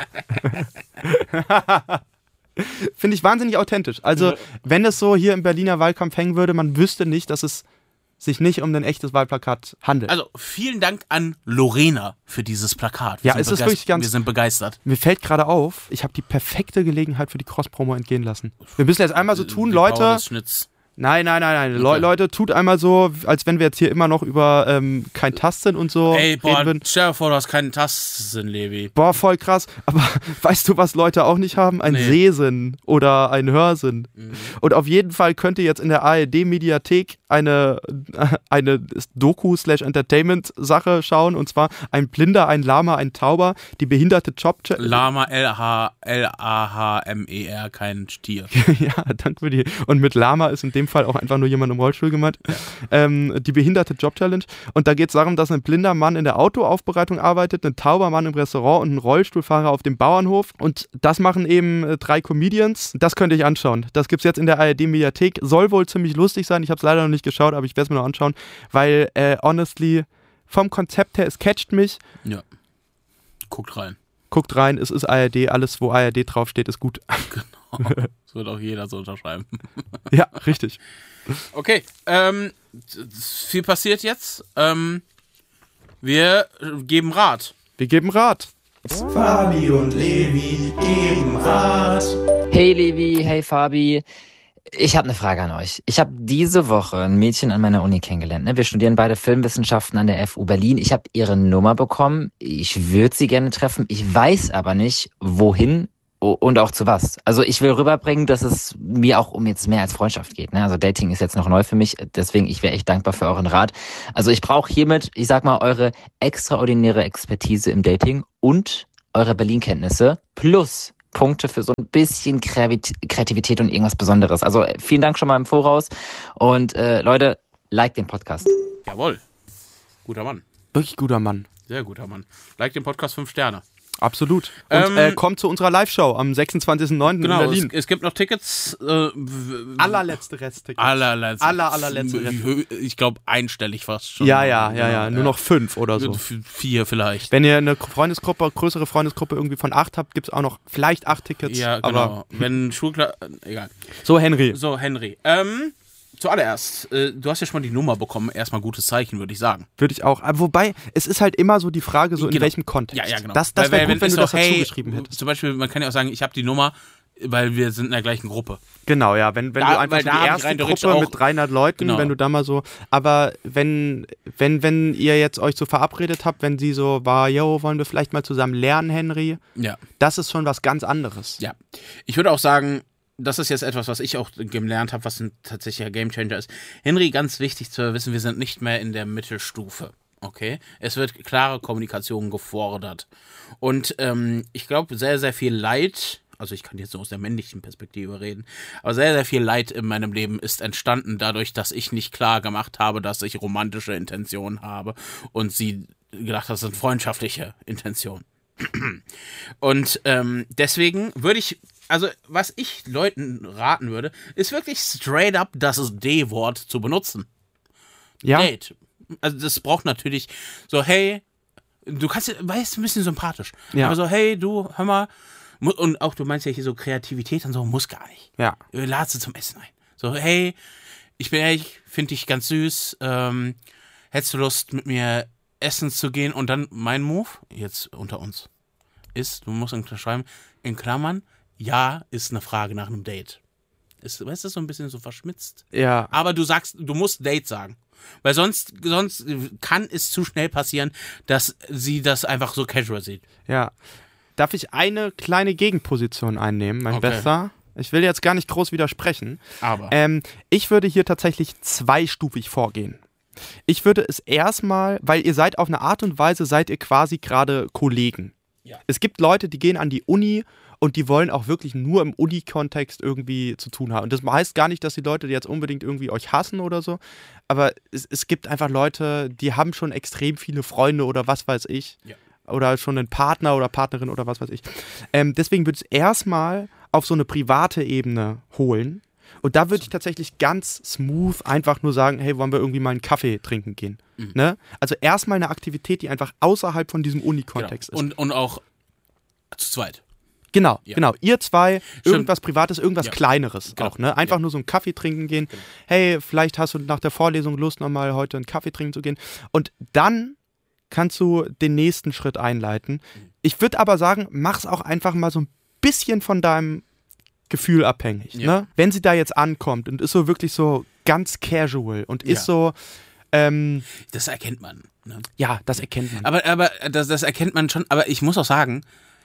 Finde ich wahnsinnig authentisch. Also, wenn es so hier im Berliner Wahlkampf hängen würde, man wüsste nicht, dass es sich nicht um ein echtes Wahlplakat handelt. Also vielen Dank an Lorena für dieses Plakat. Wir Ja, sind es ist begeist- wirklich ganz- Wir sind begeistert. Mir fällt gerade auf, ich habe die perfekte Gelegenheit für die Cross-Promo entgehen lassen. Wir müssen jetzt einmal so tun, Die Power Leute. des Schnitts. Nein, nein, nein, nein. Le Okay. Leute, tut einmal so, als wenn wir jetzt hier immer noch über ähm, kein Tastsinn und so Ey, boah, reden würden. stell dir vor, du hast keinen Tastsinn, Levi. Boah, voll krass. Aber weißt du, was Leute auch nicht haben? Ein Nee. Sehsinn oder ein Hörsinn. Und auf jeden Fall könnte jetzt in der A R D-Mediathek eine, eine Doku-slash-Entertainment-Sache schauen. Und zwar ein Blinder, ein Lama, ein Tauber, die behinderte Job... Lama, L H L A H M E R, kein Stier. Ja, danke für die. Und mit Lama ist in dem Fall auch einfach nur jemand im Rollstuhl gemeint. Ähm, die behinderte Job-Challenge. Und da geht es darum, dass ein blinder Mann in der Autoaufbereitung arbeitet, ein tauber Mann im Restaurant und ein Rollstuhlfahrer auf dem Bauernhof. Und das machen eben äh, drei Comedians. Das könnt ihr euch anschauen. Das gibt es jetzt in der A R D-Mediathek. Soll wohl ziemlich lustig sein. Ich habe es leider noch nicht geschaut, aber ich werde es mir noch anschauen. Weil, äh, honestly, vom Konzept her, es catcht mich. Ja. Guckt rein. Guckt rein, es ist A R D. Alles, wo A R D draufsteht, ist gut. Das wird auch jeder so unterschreiben. Ja, richtig. Okay, ähm, viel passiert jetzt. Ähm, wir geben Rat. Wir geben Rat. Fabi und Levi geben Rat. Hey Levi, hey Fabi. Ich habe eine Frage an euch. Ich habe diese Woche ein Mädchen an meiner Uni kennengelernt. Ne? Wir studieren beide Filmwissenschaften an der F U Berlin. Ich habe ihre Nummer bekommen. Ich würde sie gerne treffen. Ich weiß aber nicht, wohin und auch zu was. Also ich will rüberbringen, dass es mir auch um jetzt mehr als Freundschaft geht. Ne? Also Dating ist jetzt noch neu für mich. Deswegen, ich wäre echt dankbar für euren Rat. Also ich brauche hiermit, ich sag mal, eure extraordinäre Expertise im Dating und eure Berlin-Kenntnisse plus Punkte für so ein bisschen Kreativität und irgendwas Besonderes. Also vielen Dank schon mal im Voraus. Und äh, Leute, like den Podcast. Jawohl. Guter Mann. Wirklich guter Mann. Sehr guter Mann. Like den Podcast fünf Sterne. Absolut. Und Ähm, äh, kommt zu unserer Live-Show am sechsundzwanzigsten neunten Genau, in es, Berlin. es gibt noch Tickets. Äh, w- Allerletzte Resttickets. Allerletzte. Aller, allerletzte Resttickets. Ich glaube, einstellig fast schon. Ja, ja, ja, ja. Nur noch fünf oder so. F- Vier vielleicht. Wenn ihr eine Freundesgruppe, größere Freundesgruppe irgendwie von acht habt, gibt es auch noch vielleicht acht Tickets. Ja, genau. Aber Wenn Schulkla... Egal. so, Henry. So, Henry. Ähm, zuallererst, äh, du hast ja schon mal die Nummer bekommen. Erstmal gutes Zeichen, würde ich sagen. Würde ich auch. Aber wobei, es ist halt immer so die Frage, so in Genau. welchem Kontext. Ja, ja, genau. Das, das Weil- wäre weil gut, wenn es du das doch, dazu hey, geschrieben hättest. Zum Beispiel, man kann ja auch sagen, ich habe die Nummer, weil wir sind in der gleichen Gruppe. Genau, ja. Wenn, wenn Da- du einfach weil so da die hab ich erste rein theoretisch Gruppe auch- mit dreihundert Leuten, Genau. wenn du da mal so. Aber wenn, wenn, wenn ihr jetzt euch so verabredet habt, wenn sie so war, yo, wollen wir vielleicht mal zusammen lernen, Henry? Ja. Das ist schon was ganz anderes. Ja. Ich würde auch sagen, das ist jetzt etwas, was ich auch gelernt habe, was ein tatsächlicher Gamechanger ist. Henry, ganz wichtig zu wissen, wir sind nicht mehr in der Mittelstufe. Okay? Es wird klare Kommunikation gefordert. Und ähm, ich glaube, sehr, sehr viel Leid, also ich kann jetzt so aus der männlichen Perspektive reden, aber sehr, sehr viel Leid in meinem Leben ist entstanden dadurch, dass ich nicht klar gemacht habe, dass ich romantische Intentionen habe und sie gedacht hat, das sind freundschaftliche Intentionen. Und ähm, deswegen würde ich, also was ich Leuten raten würde, ist wirklich straight up das D-Wort zu benutzen. Ja. Date. Also das braucht natürlich so, hey, du kannst, weißt, ein bisschen sympathisch. Ja. Aber so, hey, du, hör mal, mu- und auch du meinst ja hier so Kreativität und so, muss gar nicht. Ja. Lad sie zum Essen ein. So, hey, ich bin ehrlich, finde dich ganz süß, ähm, hättest du Lust mit mir essen zu gehen? Und dann mein Move, jetzt unter uns, ist, du musst unterschreiben, in Klammern, ja, ist eine Frage nach einem Date. Ist, weißt du, so ein bisschen so verschmitzt. Ja. Aber du sagst, du musst Date sagen. Weil sonst, sonst kann es zu schnell passieren, dass sie das einfach so casual sieht. Ja. Darf ich eine kleine Gegenposition einnehmen, mein Okay. Bester? Ich will jetzt gar nicht groß widersprechen. Aber. Ähm, ich würde hier tatsächlich zweistufig vorgehen. Ich würde es erstmal, weil ihr seid auf eine Art und Weise, seid ihr quasi gerade Kollegen. Ja. Es gibt Leute, die gehen an die Uni und die wollen auch wirklich nur im Uni-Kontext irgendwie zu tun haben. Und das heißt gar nicht, dass die Leute jetzt unbedingt irgendwie euch hassen oder so, aber es, es gibt einfach Leute, die haben schon extrem viele Freunde oder was weiß ich. Ja. Oder schon einen Partner oder Partnerin oder was weiß ich. Ähm, deswegen würde ich es erstmal auf so eine private Ebene holen. Und da würde ich tatsächlich ganz smooth einfach nur sagen, hey, wollen wir irgendwie mal einen Kaffee trinken gehen? Mhm. Ne? Also erstmal eine Aktivität, die einfach außerhalb von diesem Uni-Kontext Genau. ist. Und, und auch zu zweit. Genau, Ja. genau. Ihr zwei, irgendwas Privates, irgendwas Ja. Kleineres Genau. auch, ne? Einfach Ja. nur so einen Kaffee trinken gehen. Genau. Hey, vielleicht hast du nach der Vorlesung Lust, nochmal heute einen Kaffee trinken zu gehen. Und dann kannst du den nächsten Schritt einleiten. Ich würde aber sagen, mach's auch einfach mal so ein bisschen von deinem Gefühl abhängig. Ja. Ne? Wenn sie da jetzt ankommt und ist so wirklich so ganz casual und ist Ja. so, ähm, Das erkennt man. Ne? ja, das erkennt man. Aber, aber das, das erkennt man schon. Aber ich muss auch sagen,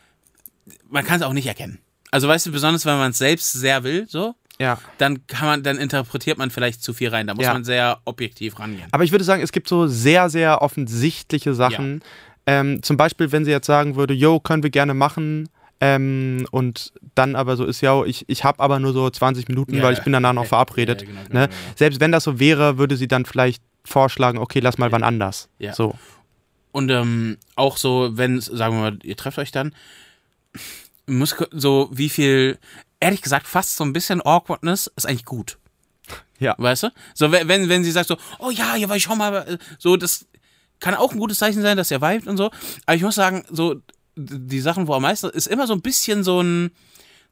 man kann es auch nicht erkennen. Also weißt du, besonders wenn man es selbst sehr will, so, ja. dann kann man, dann interpretiert man vielleicht zu viel rein. Da muss Ja. man sehr objektiv rangehen. Aber ich würde sagen, es gibt so sehr, sehr offensichtliche Sachen. Ähm, zum Beispiel, wenn sie jetzt sagen würde, yo, können wir gerne machen. Ähm, und dann aber so ist, ja, ich, ich habe aber nur so zwanzig Minuten, Ja, weil ich bin danach noch ja, verabredet. ja, genau, genau, ne? genau. Selbst wenn das so wäre, würde sie dann vielleicht vorschlagen, okay, lass mal Ja. wann anders. Ja. So. Und ähm, auch so, wenn, sagen wir mal, ihr trefft euch dann, muss so wie viel, ehrlich gesagt, fast so ein bisschen Awkwardness ist eigentlich gut. Ja. Weißt du? So, wenn, wenn wenn sie sagt so, oh ja, ja, weil ich schau mal, äh, so, das kann auch ein gutes Zeichen sein, dass ihr vibet und so. Aber ich muss sagen, so, die Sachen, wo am meisten, ist immer so ein bisschen so ein,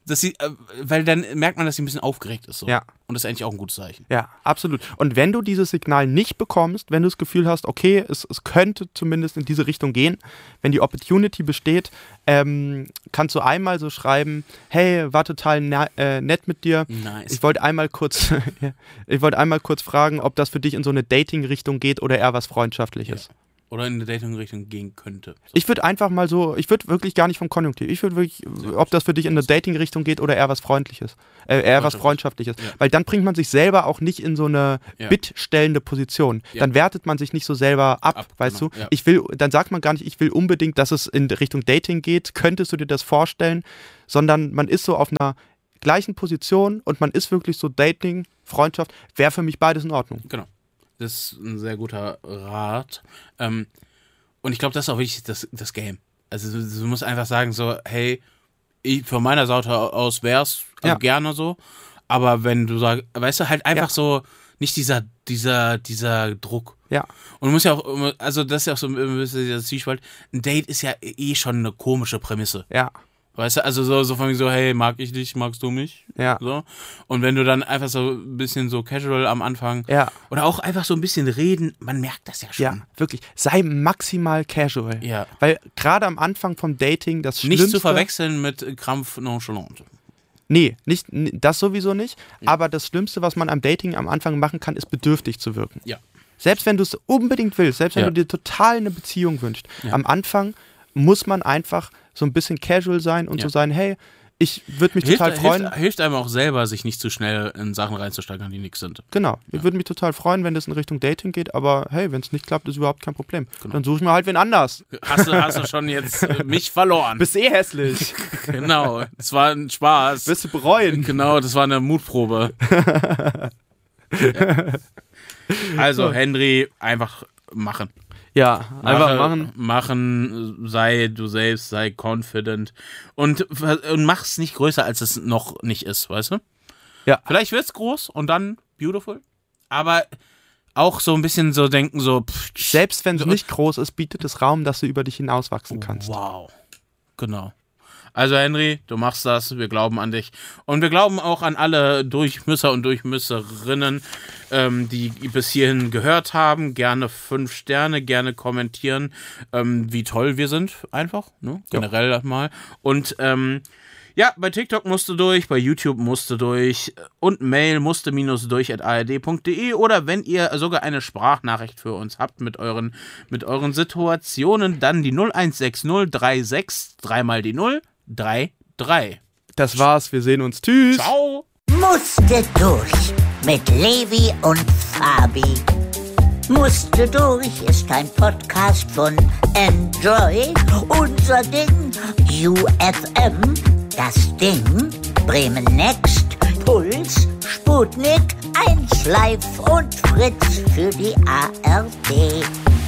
dass sie, äh, weil dann merkt man, dass sie ein bisschen aufgeregt ist. So. Ja. Und das ist eigentlich auch ein gutes Zeichen. Ja, absolut. Und wenn du dieses Signal nicht bekommst, wenn du das Gefühl hast, okay, es, es könnte zumindest in diese Richtung gehen, wenn die Opportunity besteht, ähm, kannst du einmal so schreiben, hey, war total na- äh, nett mit dir. Nice. Ich wollte einmal kurz, ich wollte einmal kurz fragen, ob das für dich in so eine Dating-Richtung geht oder eher was Freundschaftliches. Ja. Oder in eine Dating-Richtung gehen könnte. So. Ich würde einfach mal so, ich würde wirklich gar nicht vom Konjunktiv, ich würde wirklich, ob das für dich in eine Dating-Richtung geht oder eher was Freundliches, äh, eher was Freundschaftliches. Ja. Weil dann bringt man sich selber auch nicht in so eine ja. bittstellende Position. Ja. Dann wertet man sich nicht so selber ab, ab weißt genau. du. Ja. Ich will, dann sagt man gar nicht, ich will unbedingt, dass es in Richtung Dating geht, könntest du dir das vorstellen, sondern man ist so auf einer gleichen Position und man ist wirklich so Dating, Freundschaft, wäre für mich beides in Ordnung. Genau. Das ist ein sehr guter Rat. Ähm, und ich glaube, das ist auch wirklich das, das Game. Also du, du musst einfach sagen so, hey, ich, von meiner Seite aus wär's also ja. gerne so. Aber wenn du sagst, weißt du, halt einfach ja. so, nicht dieser, dieser, dieser Druck. Ja. Und du musst ja auch, also das ist ja auch so ein bisschen dieser Zwiespalt. Ein Date ist ja eh schon eine komische Prämisse. Ja. Weißt du, also so, so von mir so, hey, mag ich dich, magst du mich? Ja. So. Und wenn du dann einfach so ein bisschen so casual am Anfang ja. oder auch einfach so ein bisschen reden, man merkt das ja schon. Ja, wirklich. Sei maximal casual. Ja. Weil gerade am Anfang vom Dating das Schlimmste... Nicht zu verwechseln mit Krampf nonchalant. Nee, nicht, das sowieso nicht. Ja. Aber das Schlimmste, was man am Dating am Anfang machen kann, ist bedürftig zu wirken. Ja. Selbst wenn du es unbedingt willst, selbst wenn ja. du dir total eine Beziehung wünschst, ja. am Anfang muss man einfach so ein bisschen casual sein und ja. so sein, hey, ich würde mich hilft, total freuen. Hilft, hilft einem auch selber, sich nicht zu schnell in Sachen reinzusteigern, die nichts sind. Genau, ja. ich würde mich total freuen, wenn das in Richtung Dating geht, aber hey, wenn es nicht klappt, ist überhaupt kein Problem. Genau. Dann suche ich mir halt wen anders. Hast du, hast du schon jetzt äh, mich verloren. Bist eh hässlich. Genau, das war ein Spaß. Wirst du bereuen. Genau, das war eine Mutprobe. ja. Also, Henry, einfach machen. Ja, einfach machen. Machen, sei du selbst, sei confident und, und mach's nicht größer, als es noch nicht ist, weißt du? Ja. Vielleicht wird's groß und dann beautiful, aber auch so ein bisschen so denken, so pff, selbst wenn es so nicht groß ist, bietet es Raum, dass du über dich hinauswachsen kannst. Wow, genau. Also Henry, du machst das, wir glauben an dich. Und wir glauben auch an alle Durchmüsser und Durchmüsserinnen, ähm, die bis hierhin gehört haben. Gerne fünf Sterne, gerne kommentieren, ähm, wie toll wir sind, einfach, ne? Generell ja. mal. Und ähm, ja, bei TikTok musst du durch, bei YouTube musst du durch und Mail musste minus durch at a r d punkt d e oder wenn ihr sogar eine Sprachnachricht für uns habt mit euren, mit euren Situationen, dann die null eins sechs null drei sechs dreimal die null drei drei. Das war's, wir sehen uns. Tschüss. Ciao. Musste durch mit Levi und Fabi. Musste durch ist ein Podcast von Enjoy. Unser Ding, U F M. Das Ding, Bremen Next, Puls, Sputnik, eins Live und Fritz für die A R D.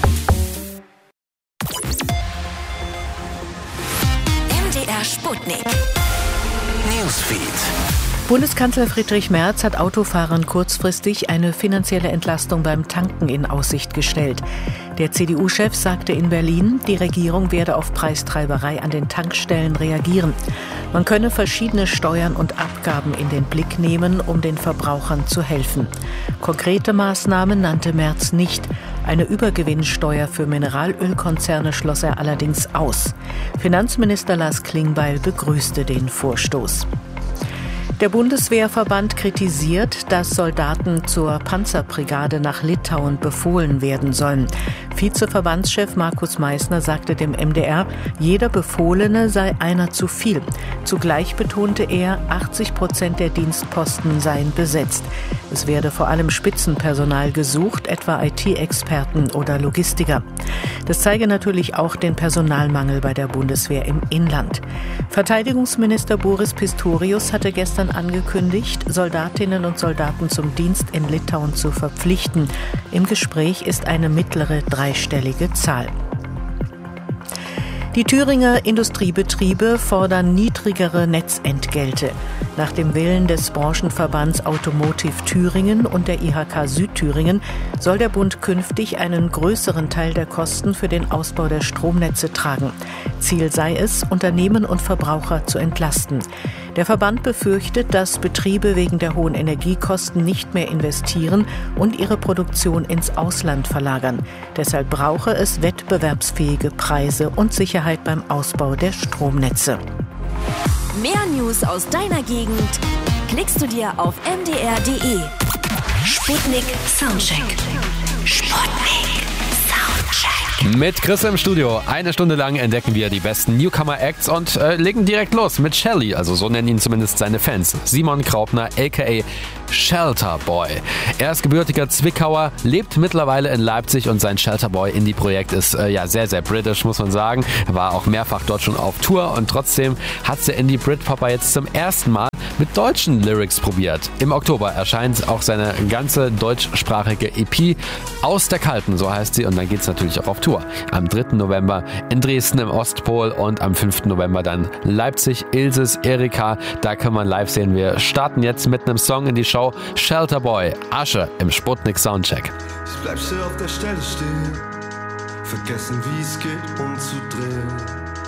M D R Sputnik. Newsfeed. Bundeskanzler Friedrich Merz hat Autofahrern kurzfristig eine finanzielle Entlastung beim Tanken in Aussicht gestellt. Der C D U-Chef sagte in Berlin, die Regierung werde auf Preistreiberei an den Tankstellen reagieren. Man könne verschiedene Steuern und Abgaben in den Blick nehmen, um den Verbrauchern zu helfen. Konkrete Maßnahmen nannte Merz nicht. Eine Übergewinnsteuer für Mineralölkonzerne schloss er allerdings aus. Finanzminister Lars Klingbeil begrüßte den Vorstoß. Der Bundeswehrverband kritisiert, dass Soldaten zur Panzerbrigade nach Litauen befohlen werden sollen. Vizeverbandschef Markus Meissner sagte dem M D R, jeder Befohlene sei einer zu viel. Zugleich betonte er, achtzig Prozent der Dienstposten seien besetzt. Es werde vor allem Spitzenpersonal gesucht, etwa I T-Experten oder Logistiker. Das zeige natürlich auch den Personalmangel bei der Bundeswehr im Inland. Verteidigungsminister Boris Pistorius hatte gestern angekündigt, Soldatinnen und Soldaten zum Dienst in Litauen zu verpflichten. Im Gespräch ist eine mittlere dreistellige Zahl. Die Thüringer Industriebetriebe fordern niedrigere Netzentgelte. Nach dem Willen des Branchenverbands Automotive Thüringen und der I H K Südthüringen soll der Bund künftig einen größeren Teil der Kosten für den Ausbau der Stromnetze tragen. Ziel sei es, Unternehmen und Verbraucher zu entlasten. Der Verband befürchtet, dass Betriebe wegen der hohen Energiekosten nicht mehr investieren und ihre Produktion ins Ausland verlagern. Deshalb brauche es wettbewerbsfähige Preise und Sicherheit beim Ausbau der Stromnetze. Mehr News aus deiner Gegend klickst du dir auf m d r punkt d e. Sputnik Soundcheck. Sputnik Soundcheck. Mit Chris im Studio. Eine Stunde lang entdecken wir die besten Newcomer-Acts und äh, legen direkt los mit Shelly, also so nennen ihn zumindest seine Fans. Simon Kraupner, aka Shelterboy. Er ist gebürtiger Zwickauer, lebt mittlerweile in Leipzig und sein Shelterboy-Indie-Projekt ist äh, ja sehr, sehr britisch, muss man sagen. Er war auch mehrfach dort schon auf Tour und trotzdem hat der Indie-Britpopper jetzt zum ersten Mal mit deutschen Lyrics probiert. Im Oktober erscheint auch seine ganze deutschsprachige E P Aus der Kalten, so heißt sie, und dann geht's natürlich auch auf Tour. Am dritten November in Dresden im Ostpol und am fünften November dann Leipzig, Ilses, Erika. Da kann man live sehen. Wir starten jetzt mit einem Song in die Show. Shelterboy, Asche im Sputnik Soundcheck. Ich bleib still auf der Stelle stehen, vergessen wie es geht umzudrehen.